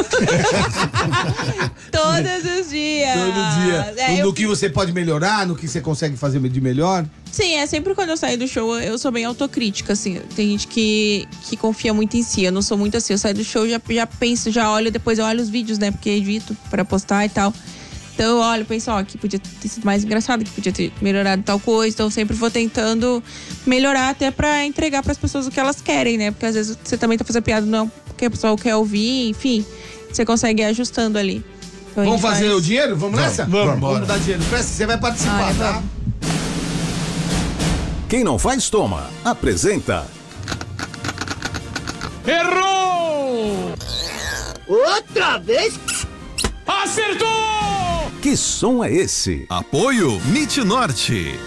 Todos os dias. Todo dia. É, no eu- que você pode melhorar, no que você consegue fazer de melhor. Sim, é sempre quando eu saio do show, eu sou bem autocrítica, assim. Tem gente que, que confia muito em si. Eu não sou muito assim. Eu saio do show, já, já penso, já olho, depois eu olho os vídeos, né? Porque edito pra postar e tal. Então eu olho, penso, ó, que podia ter sido mais engraçado, que podia ter melhorado tal coisa. Então eu sempre vou tentando melhorar até pra entregar pras pessoas o que elas querem, né? Porque às vezes você também tá fazendo piada, não porque a pessoa quer ouvir, enfim. Você consegue ir ajustando ali. Então, a Vamos gente fazer faz- o dinheiro? Vamos nessa? Vamos, Vamos dar dinheiro. Presta, você vai participar, Ah, é, tá? vamos. Quem não faz, toma. Apresenta. Errou! Outra vez? Acertou! Que som é esse? Apoio MIT Norte.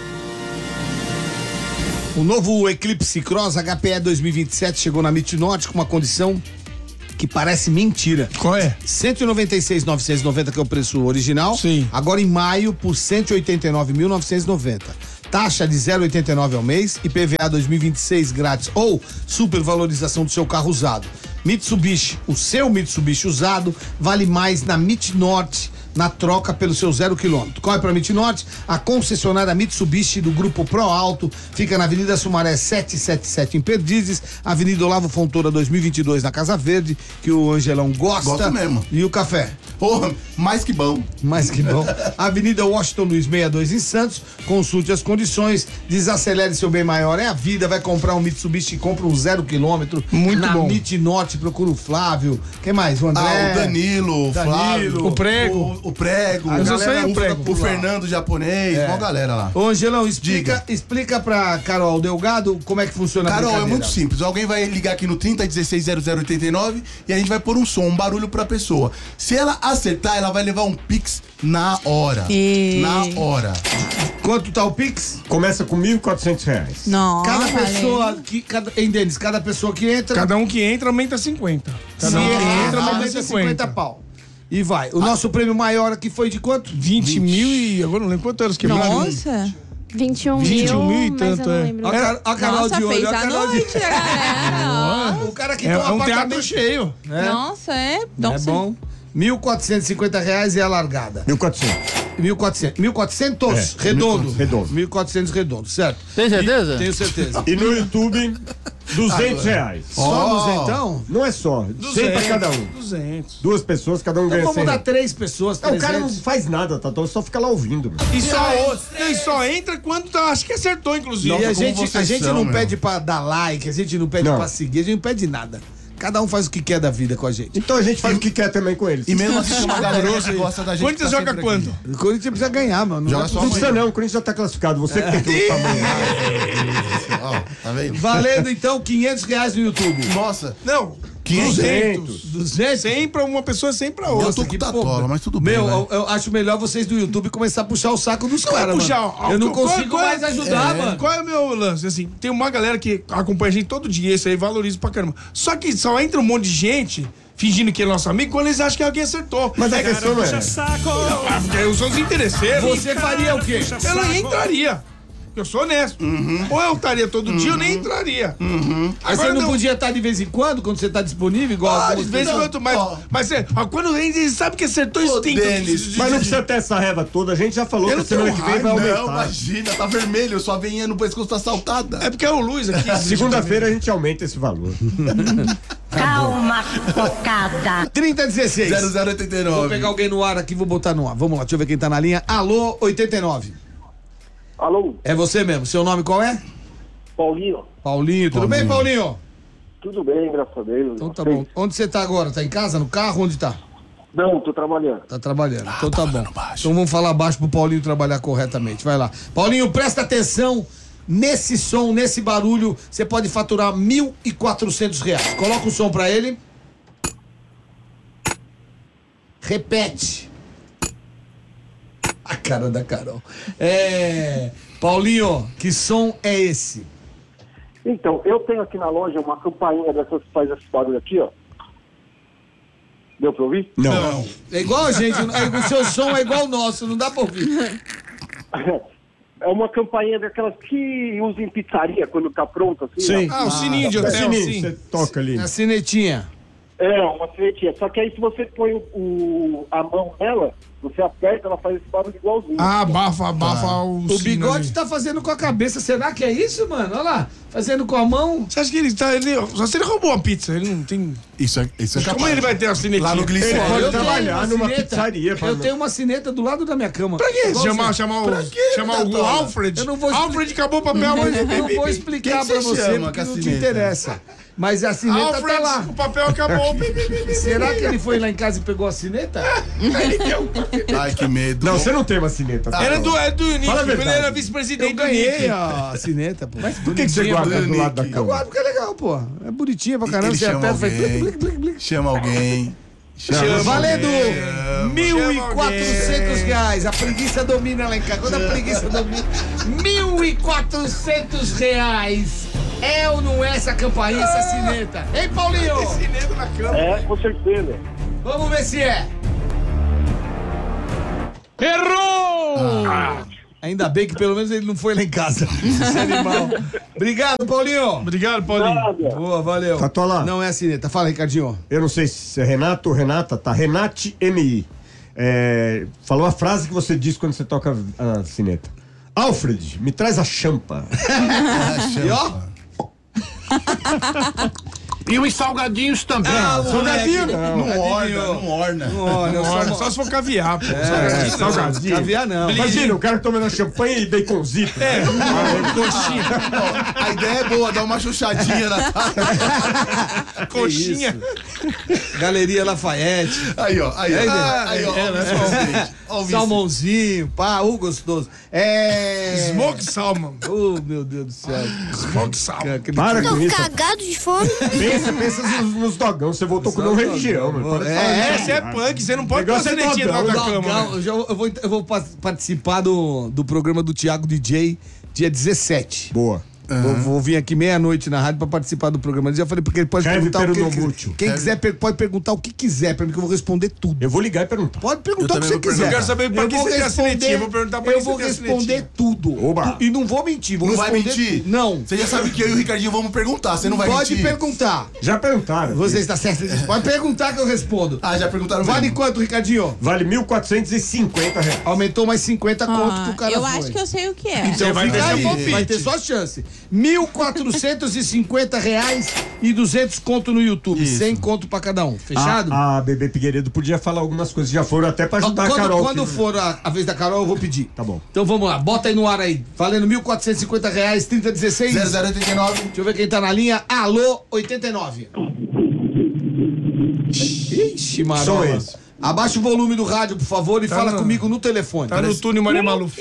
O novo Eclipse Cross H P E dois mil e vinte e sete chegou na MIT Norte com uma condição que parece mentira. Qual é? cento e noventa e seis mil novecentos e noventa, que é o preço original. Sim. Agora em maio por cento e oitenta e nove mil novecentos e noventa. Taxa de zero vírgula oitenta e nove ao mês, I P V A dois mil e vinte e seis grátis ou supervalorização do seu carro usado. Mitsubishi, o seu Mitsubishi usado vale mais na MIT Norte, na troca pelo seu zero quilômetro. Corre para a MIT Norte, a concessionária Mitsubishi do Grupo Pro Alto, fica na Avenida Sumaré setecentos e setenta e sete em Perdizes, Avenida Olavo Fontoura dois mil e vinte e dois na Casa Verde, que o Angelão gosta. Gosto mesmo. E o café? Porra, mais que bom. Mais que bom. Avenida Washington Luiz sessenta e dois em Santos, consulte as condições, desacelere seu bem maior, é a vida, vai comprar um Mitsubishi, compra um zero quilômetro. Muito na bom. MIT Norte, procura o Flávio, quem mais? O André. Ah, o Danilo, o Danilo, Flávio. o Prego. O, o Prego. A A galera galera, o, prego o Fernando japonês, É. uma galera lá. Ô, Angelão, explica, Diga. explica pra Carol Delgado como é que funciona a Carol, é brincadeira. muito simples. Alguém vai ligar aqui no trinta, dezesseis, zero zero oitenta e nove e a gente vai pôr um som, um barulho pra pessoa. Se ela acertar, ela vai levar um Pix na hora. E... Na hora. Quanto tá o Pix? Começa com mil e quatrocentos reais. Nossa, Cada valeu. pessoa que... Cada, hein, Denis? Cada pessoa que entra... Cada um que entra aumenta cinquenta. Cada um que errar, entra aumenta aumenta cinquenta. cinquenta pau. E vai. O nosso prêmio maior aqui foi de quanto? vinte mil e... Agora não lembro quanto era os quebrados. Nossa. vinte e um vinte e um mil e mas eu tanto, não é. lembro. A, Car- a Carol Nossa, de olho. fez A a Carol de... noite, galera. O cara que É, tem um é um teatro apartamento... cheio. É. Nossa, é. É Nossa. bom. mil quatrocentos e cinquenta reais é a largada. mil e quatrocentos. mil e quatrocentos. mil e quatrocentos É, redondo. redondo. mil e quatrocentos redondo, certo? Tem certeza? E, tenho certeza. E no YouTube, duzentos reais. Só Ó. nos então? Não é só, cem pra cada um. duzentos. Duas pessoas, cada um ganha Então cem vamos dar reais. três pessoas, Não, o cara não trezentos. faz nada, Tatão, só fica lá ouvindo. Meu. E só, e só entra quando tá, acho que acertou, inclusive. E a como gente, a vocês gente são, não meu. pede pra dar like, a gente não pede Não. pra seguir, a gente não pede nada. Cada um faz o que quer da vida com a gente. Então a gente faz o que quer também com eles. E mesmo assim tem uma galera que gosta da gente. Corinthians que tá joga sempre quando? aqui. O Corinthians precisa ganhar, mano. Joga Não é só Não possível. precisa não, o Corinthians já tá classificado. Você que tem que lutar amanhã. Ó, tá vendo? Valendo então quinhentos reais no YouTube. Nossa, Não, quinhentos. duzentos. duzentos? cem pra uma pessoa, cem pra Eu outra. tô com que tatola, porra. mas tudo bem. Meu, vai. eu, eu acho melhor vocês do YouTube começar a puxar o saco dos caras, puxar, mano. ó, Eu não qual- consigo qual é- mais ajudar, é, mano. Qual é o meu lance? Assim, tem uma galera que acompanha a gente todo dia, isso aí valoriza pra caramba. Só que só entra um monte de gente fingindo que é nosso amigo quando eles acham que alguém acertou. Mas a questão não é. Ah, porque eu sou os interesseiros. Você faria o quê? Eu não entraria. Eu sou honesto. Ou eu estaria todo dia, eu nem entraria. Aí você não podia estar de vez em quando, quando você tá disponível, igual Ah, de algumas vez em pessoas? quando, mas, Ó. mas você, ó, quando eles sabem que acertou, isso Ô, tem Denis, Mas não precisa ter essa reva toda. A gente já falou Eu que não a semana tenho que vem vai Não, aumentar. imagina, tá vermelho, sua veinha no pescoço tá saltada. É porque é o Luiz aqui. Segunda-feira a gente aumenta esse valor. Calma, focada. trinta dezesseis. zero zero oitenta e Vou nove. pegar alguém no ar aqui, vou botar no ar. Vamos lá, deixa eu ver quem tá na linha. Alô, oitenta e nove. Alô, É você mesmo. Seu nome qual é? Paulinho. Paulinho. Tudo bem, Paulinho? Tudo bem, graças a Deus. Então tá Vocês? bom. Onde você tá agora? Tá em casa, no carro? Onde tá? Não, tô trabalhando. Tá trabalhando. Então tá bom. Então vamos falar baixo pro Paulinho trabalhar corretamente. Vai lá. Paulinho, presta atenção. Nesse som, nesse barulho, você pode faturar mil e quatrocentos reais. Coloca o som pra ele. Repete. A cara da Carol. É... Paulinho, que som é esse? Então, eu tenho aqui na loja uma campainha dessas que faz esse barulho aqui, ó. Deu pra ouvir? Não. É igual a gente, é- o seu som é igual o nosso, não dá pra ouvir. É uma campainha daquelas que usa em pizzaria quando tá pronto, assim. Sim. ó. Ah, o sininho de É hotel, sininho, sim. você toca ali. A sinetinha. É, uma filetinha. Só que aí se você põe o, o- a mão nela, você aperta, ela faz esse barulho igualzinho. Ah, abafa, abafa o O sino bigode ali. tá fazendo com a cabeça. Será que é isso, mano? Olha lá. Fazendo com a mão. Você acha que ele tá... Ele, só se ele roubou a pizza, ele não tem... Isso é, isso é Como capaz. ele vai ter a sinetinha? Lá no Ele glicério. pode Eu tenho trabalhar uma numa sineta. pizzaria. Eu tenho uma sineta do lado da minha cama. Pra quê? Igual Chamar, você. chamar, Pra o, quê, chamar o Datola? Alfred? Eu não vou expli- Alfred acabou o papel hoje. Eu não vou explicar Quem pra que você você chama porque com a não te sineta? interessa. Mas a sineta Alfred, tá lá. o papel acabou. Será que ele foi lá em casa e pegou a sineta? Ele deu. Ai, que medo. Não, você não tem uma sineta. Ah, era do, é do Nick, Fala a ele verdade. era vice-presidente Eu do ganhei Nick. a sineta, pô. Mas por que, que você guarda do lado da Eu cama? guardo porque é legal, pô. É bonitinha pra caramba. Ele Você chama aperta, faz alguém. blic, blic, blic, blic. Chama alguém. Chama valendo alguém. mil e quatrocentos reais. A preguiça domina lá em casa. Quando a preguiça domina, mil e quatrocentos reais. É ou não é essa campainha, essa sineta? Hein, Paulinho? Sineta na cama. É, com certeza. Vamos ver se é. Errou! Ah, ainda bem que pelo menos ele não foi lá em casa. Esse animal. Obrigado, Paulinho. Obrigado, Paulinho. Nada. Boa, valeu. Tatola. Não é a sineta. Fala, Ricardinho. Eu não sei se é Renato ou Renata, tá? Renate M I. É, falou a frase que você diz quando você toca a sineta. Alfred, me traz a champa. E ó. E os salgadinhos também. Ah, Salgadinho, moleque. não. Não orna, Adivinhou. não orna. Não olha, Olha, só, só se for caviar, pô. É, salgadinho. Caviar não. Imagina, o cara tomando champanhe e baconzito. É, coxinha. A ideia é boa, dar uma chuchadinha na cara. Coxinha. Galeria Lafayette. Aí, ó. Aí, ó. Aí, Ah, aí, ó. é, Ó, né? o Vicente. Ó, o Vicente. Salmãozinho, pá, uh, gostoso. É. Smoke salmon. Oh, meu Deus do céu. Smoke salmon. Aquele- Para com isso. Cagado de fome. Pensa, pensa nos, nos dogão. Você voltou com não Dogão. religião, mano. Para de É, falar é, isso. Você é punk, você não pode Negócio passar é netinha dogão, lá da Dogão, cama. né? eu, já, eu, vou, eu vou pa- participar do, do programa do Thiago D J dia dezessete. Boa. Vou, vou vir aqui meia-noite na rádio pra participar do programa. Eu já falei porque ele pode Chave perguntar o que ele peronomútil. quiser. Quem quiser per- pode perguntar o que quiser pra mim, que eu vou responder tudo. Eu vou ligar e perguntar. Pode perguntar Eu o que também você vou quiser. perguntar. Eu quero saber pra Eu que vou você tem a responder- sinetinha. Eu vou perguntar pra Eu que vou você tem a responder sinetinha. tudo. Oba. E não vou mentir. Vou Não vai responder mentir? tudo. Não. Você já sabe que eu e o Ricardinho vamos perguntar, você não vai Pode mentir? perguntar. Já perguntaram. Você está certo? Pode perguntar que eu respondo. Ah, já perguntaram Vale mesmo. quanto, Ricardinho? Vale mil quatrocentos e cinquenta reais. Aumentou mais cinquenta conto que o cara eu foi. acho que eu sei o que é. Então vai fica ter seu aí, palpite. vai ter só chance. mil quatrocentos e cinquenta reais e duzentos conto no YouTube. Isso. cem conto pra cada um. Fechado? A, a Bebê Figueiredo podia falar algumas coisas. Já foram até pra ajudar quando a Carol. quando que- for a, a vez da Carol, eu vou pedir. Tá bom. Então vamos lá, bota aí no ar aí. Valendo mil quatrocentos e cinquenta reais, trinta dezesseis. zero zero oitenta e nove. Deixa eu ver quem tá na linha. Alô, oitenta e nove. Ixi, Som Marola. esse. Abaixa o volume do rádio, por favor, e Tá fala no- comigo no telefone. Tá no túnel Maria Maluf.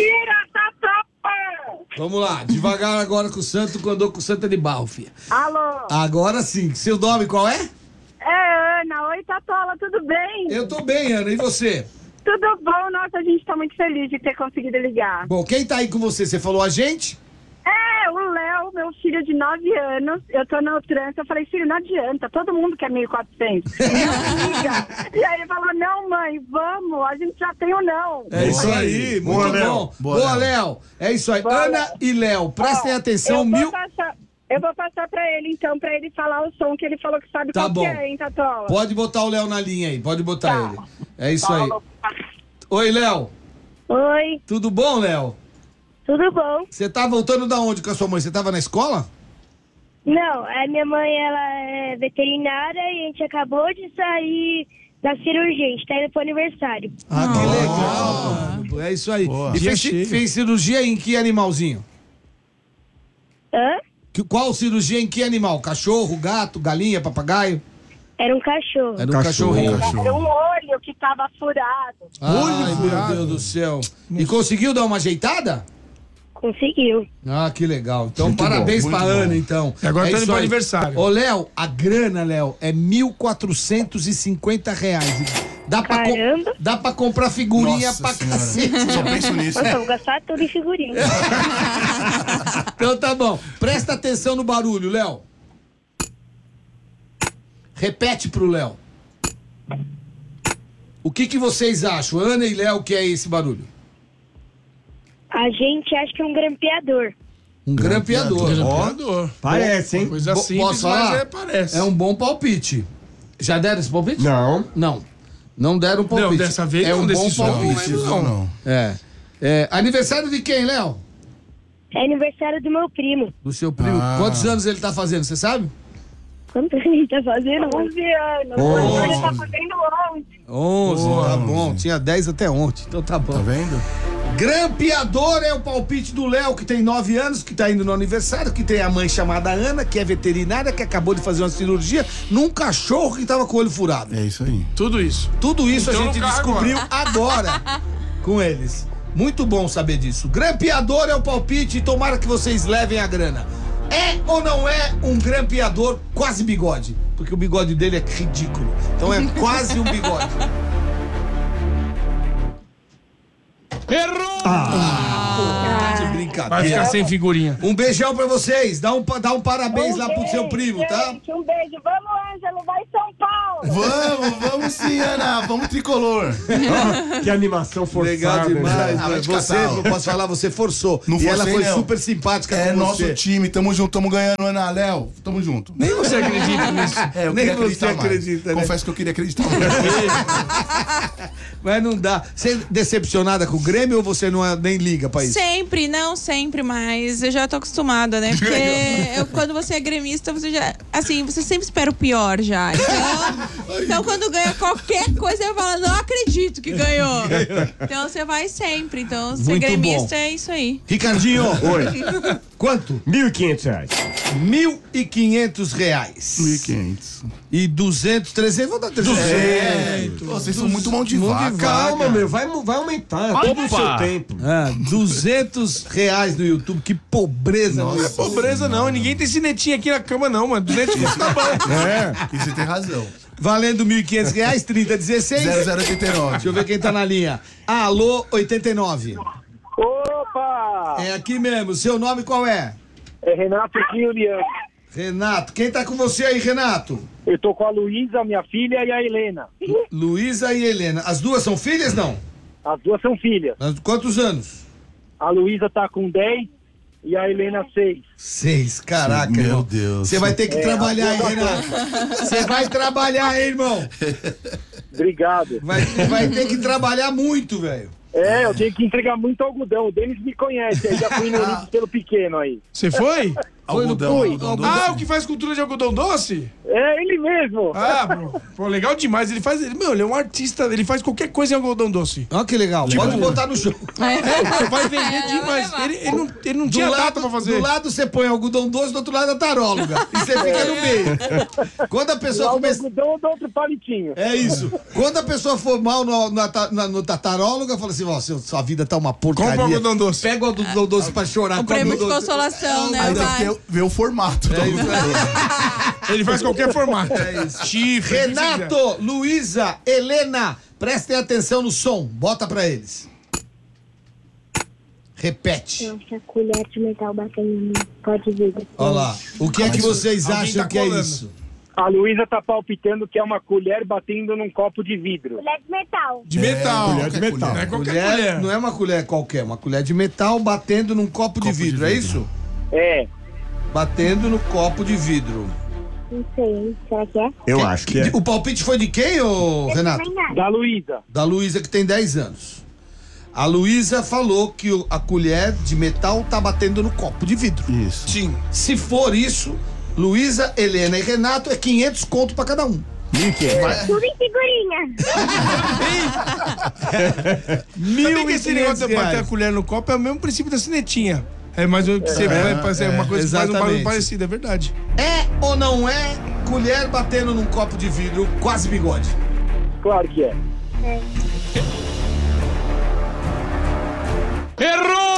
Vamos lá, devagar agora com o Santo, que andou com o Santa de Barro, filha. Alô? Agora sim. Seu nome qual é? É Ana. Oi, Tatola, tudo bem? Eu tô bem, Ana. E você? Tudo bom? Nossa, a gente tá muito feliz de ter conseguido ligar. Bom, quem tá aí com você? Você falou a gente? É, o Léo, meu filho de nove anos, eu tô no trânsito, eu falei, filho, não adianta, todo mundo quer mil e quatrocentos. Não liga. E aí ele falou, não, mãe, vamos, a gente já tem o não. É isso aí, Boa, muito Léo. bom. Boa, Boa, Léo. Léo. É isso aí. Boa, Ana Léo. e Léo, prestem Ó, atenção, eu vou mil... Passar, eu vou passar pra ele, então, pra ele falar o som que ele falou que sabe Tá qual bom. que é, hein, Tatola? Pode botar o Léo na linha aí, pode botar Tá. ele. É isso aí. Oi, Léo. Oi, Tudo bom, Léo? tudo bom? Você tá voltando da onde com a sua mãe? Você tava na escola? Não, a minha mãe, ela é veterinária e a gente acabou de sair da cirurgia, a gente tá indo pro aniversário. Ah, que legal. mano. É isso aí. Boa. E Dia fez, cheio. fez cirurgia em que animalzinho? Hã? Que- Qual cirurgia em que animal? Cachorro, gato, galinha, papagaio? Era um cachorro. Era um cachorrinho. Era um olho que tava furado. Ai, meu Deus do céu. E conseguiu dar uma ajeitada? Conseguiu. Ah, que legal. Então, parabéns bom, pra muito Ana, bom. então. E agora tá isso indo pro aí. aniversário. Ô, Léo, a grana, Léo, é mil quatrocentos e cinquenta reais. Dá pra, com- Caramba. dá pra comprar figurinha Nossa pra senhora. cacete. Só penso nisso. Nossa, eu vou gastar tudo em figurinha. Então tá bom. Presta atenção no barulho, Léo. Repete pro Léo. O que que vocês acham, Ana e Léo, que é esse barulho? A gente acha que é um grampeador. Um grampeador. Grampeador. Parece, hein? Coisa Bo- simples, posso mas falar? é, parece. É um bom palpite. Já deram esse palpite? Não. Não. Não deram palpite. Não, dessa vez é não, um desse bom som eu não palpite. lembro, Não, não. É. É. Aniversário de quem, Léo? É aniversário do meu primo. Do seu primo. Ah. Quantos anos ele tá fazendo, você sabe? Quanto ele tá fazendo? onze anos. Onze. Ele tá fazendo onze. onze, Boa, tá onze. bom. Tinha dez até ontem, então tá bom. Tá vendo? Grampeador é o palpite do Léo, que tem nove anos, que tá indo no aniversário, que tem a mãe chamada Ana, que é veterinária, que acabou de fazer uma cirurgia num cachorro que tava com o olho furado. É isso aí. Tudo isso. Tudo isso Então a gente no carro descobriu agora com eles. Muito bom saber disso. Grampeador é o palpite e tomara que vocês levem a grana. É ou não é um grampeador quase bigode? Porque o bigode dele é ridículo. Então é quase um bigode. Errou! Ah, que brincadeira. Vai ficar sem figurinha. Um beijão pra vocês. Dá um, dá um parabéns Um lá pro beijo, seu primo, tá? gente, um beijo. Vamos, Ângelo, vai São Paulo. Vamos, vamos sim, Ana. Vamos tricolor. Oh, que animação forçada. Legal demais. Ah, né? vai te Você, catar, ó. eu posso falar, você forçou. Não e ela forcei, foi não. super simpática É com nosso você. time, tamo junto, tamo ganhando, Ana. Léo, tamo junto. Nem você acredita nisso. É, eu Nem queria você acreditar mais. acredita, né? Confesso que eu queria acreditar mais. Mas não dá. Você é decepcionada com o Grêmio ou você não é- nem liga pra isso? Sempre, não sempre, mas eu já tô acostumada, né? Porque eu- quando você é gremista, você já. Assim, você sempre espera o pior já. Então, então quando ganha qualquer coisa, eu falo, não acredito que ganhou. Então você vai sempre. Então, ser Muito gremista bom. é isso aí. Ricardinho, Oi. quanto? mil e quinhentos reais. Mil e quinhentos reais. mil e quinhentos. E duzentos, trezentos, vou dar trezentos. Pô, vocês são muito mão de Mão de vaca. Calma, meu, vai, vai aumentar. É todo o seu tempo. Ah, duzentos reais no YouTube, que pobreza. Nossa. no Não é YouTube. pobreza, não. Ninguém tem cinetinha aqui na cama, não, mano. duzentos tá bom. É. E você tem razão. Valendo mil e quinhentos reais, trinta dezesseis. zero zero oitenta e nove. Deixa eu ver quem tá na linha. Alô, oitenta e nove. Opa! É aqui mesmo. Seu nome qual é? É Renato Juliano. Renato. Quem tá com você aí, Renato? Eu tô com a Luísa, minha filha, e a Helena. Luísa e Helena. As duas são filhas, não? As duas são filhas. Mas quantos anos? A Luísa tá com dez e a Helena seis. Seis, caraca, Meu irmão. Deus. Você vai ter que É, trabalhar, hein, a Renato? Você vai trabalhar, hein, irmão? Obrigado. Vai, vai ter que trabalhar muito, velho. É, eu tenho que entregar muito algodão. O Denis me conhece, aí já fui no Olímpio pelo pequeno aí. Você foi? Algodão, Fui. algodão doce. Ah, o que faz cultura de algodão doce? É ele mesmo. Ah, pô, pô, legal demais. Ele faz. Ele, meu, ele é um artista, ele faz qualquer coisa em algodão doce. Olha que legal. Pode botar no show. É, vai vender demais. Ele, ele não, ele não Do tinha lado, data pra fazer. do lado você põe algodão doce, do outro lado a taróloga. E você fica no meio. Quando a pessoa Lá o começa. algodão do outro palitinho. É isso. Quando a pessoa for mal no, na, ta- na, no taróloga, fala assim: ó, seu- sua vida tá uma porcaria. Compra o algodão doce. Pega o algodão doce pra chorar. O come prêmio de doce. consolação, né? Aí deve Vai. ter, ver o formato. do algodão. Ele faz qualquer formato. É isso. Chifre. Renato, Luísa, Helena, prestem atenção no som. Bota pra eles. Repete. Nossa, colher de metal batendo no pó de vidro. Olha lá. O que é que vocês Alguém acham tá que é colando. isso? A Luísa tá palpitando que é uma colher batendo num copo de vidro. Colher de metal. De metal. colher de qualquer metal. Não é qualquer Colher, colher. não é uma colher qualquer, uma colher de metal batendo num copo, de, Copo de vidro, é vidro. isso? É. Batendo no copo de vidro. Não sei, hein? Será que é? Eu acho que é. O palpite foi de quem, ô Renato? Também não. Da Luísa. Da Luísa, que tem dez anos. A Luísa falou que o- a colher de metal tá batendo no copo de vidro. Isso. Sim. Se for isso, Luísa, Helena e Renato é quinhentos conto pra cada um. mil e quinhentos. Tudo em figurinha. Sabia que esse negócio de bater a reais. colher no copo é o mesmo princípio da cinetinha. É mais ou menos que você vai fazer uma coisa que faz um barulho exatamente. parecido, é verdade. É ou não é colher batendo num copo de vidro quase bigode? Claro que é. Errou!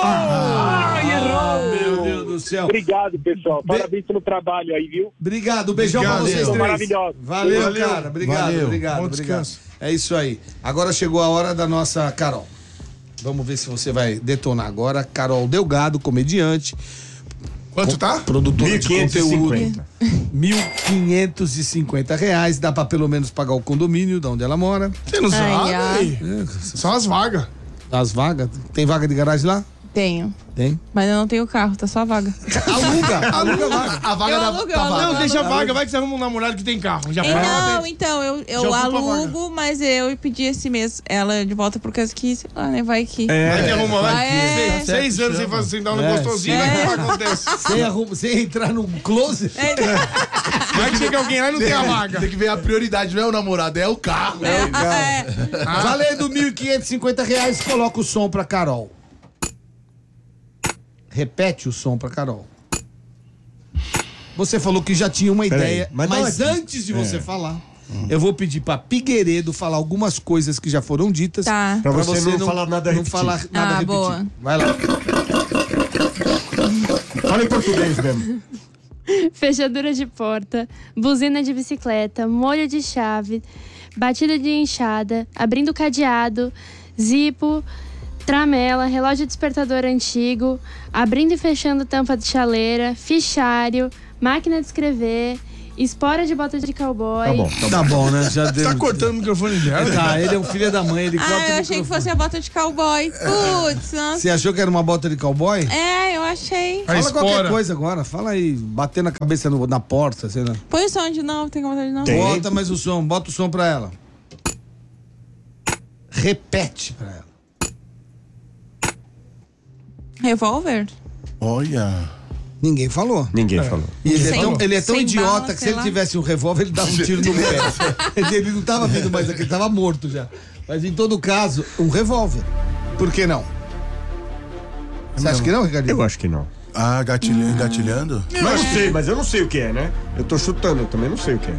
Meu Deus do céu. Obrigado, pessoal. Parabéns pelo trabalho aí, viu? Obrigado, beijão pra Obrigado, vocês são três. maravilhosos. Valeu, Valeu. cara. Obrigado, Valeu. obrigado, Bom obrigado. descanso. É isso aí. Agora chegou a hora da nossa Carol. Vamos ver se você vai detonar agora. Carol Delgado, comediante, Quanto tá? produtora mil de quinhentos e conteúdo. cinquenta. mil quinhentos e cinquenta reais. Dá pra pelo menos pagar o condomínio de onde ela mora. Você não sabe? ai. Só as vagas. As vagas. Tem vaga de garagem lá? Tenho. Tem. Mas eu não tenho carro, tá só a vaga. Aluga, aluga a vaga. A vaga Eu da, alugo, da eu alugo. vaga. Não, deixa a vaga, vai que você arruma um namorado que tem carro. Já É, paga. não, então, eu, eu Já ocupa a alugo, mas eu pedi esse mês ela de volta por causa que, sei lá, né, vai que... Vai que arruma, vai. Vai, é. Seis, seis anos sem, fazer, sem dar um É, gostosinho, vai que acontece. Sem, arruma, sem entrar no closet. Vai que chega alguém lá e não tem a vaga. Tem que ver a prioridade, não é o namorado, é o carro. É, Valendo mil quinhentos e cinquenta reais, coloca o som pra Carol. Repete o som pra Carol. Você falou que já tinha uma Pera ideia, aí, mas mas, não é- antes de você É. falar, eu vou pedir pra Figueiredo falar algumas coisas que já foram ditas. Tá. Pra você não falar nada não repetido. falar nada Ah, repetido. boa. Vai lá. Fala em português mesmo. Fechadura de porta, buzina de bicicleta, molho de chave, batida de enxada, abrindo cadeado, zipo, tramela, relógio despertador antigo, abrindo e fechando tampa de chaleira, fichário, máquina de escrever, espora de bota de cowboy. Tá bom, tá Tá bom, né? Já Você deu. tá cortando o microfone dela? Tá, ele é um filho da mãe, ele corta Ah, o eu achei que microfone. fosse a bota de cowboy. Putz, nossa. Você achou que era uma bota de cowboy? É, eu achei. A Fala espora. qualquer coisa agora, fala aí, batendo a cabeça no- na porta, sei lá. Põe o som de novo, tem que botar de novo. Tem. Bota mais o som, bota o som pra ela. Repete pra ela. Revólver? Olha. Ninguém falou. Ninguém falou. E ele é Sem- tão, ele é tão sem idiota bala, que se sei ele lá. tivesse um revólver, ele dava um tiro no pé. Ele não tava vindo mais aqui, ele tava morto já. Mas em todo caso, um revólver. Por que não? Você acha que não, Ricardinho? Eu acho que não. Ah, gatilhando, engatilhando? Mas eu sei, mas eu não sei o que é, né? Eu tô chutando, eu também não sei o que é.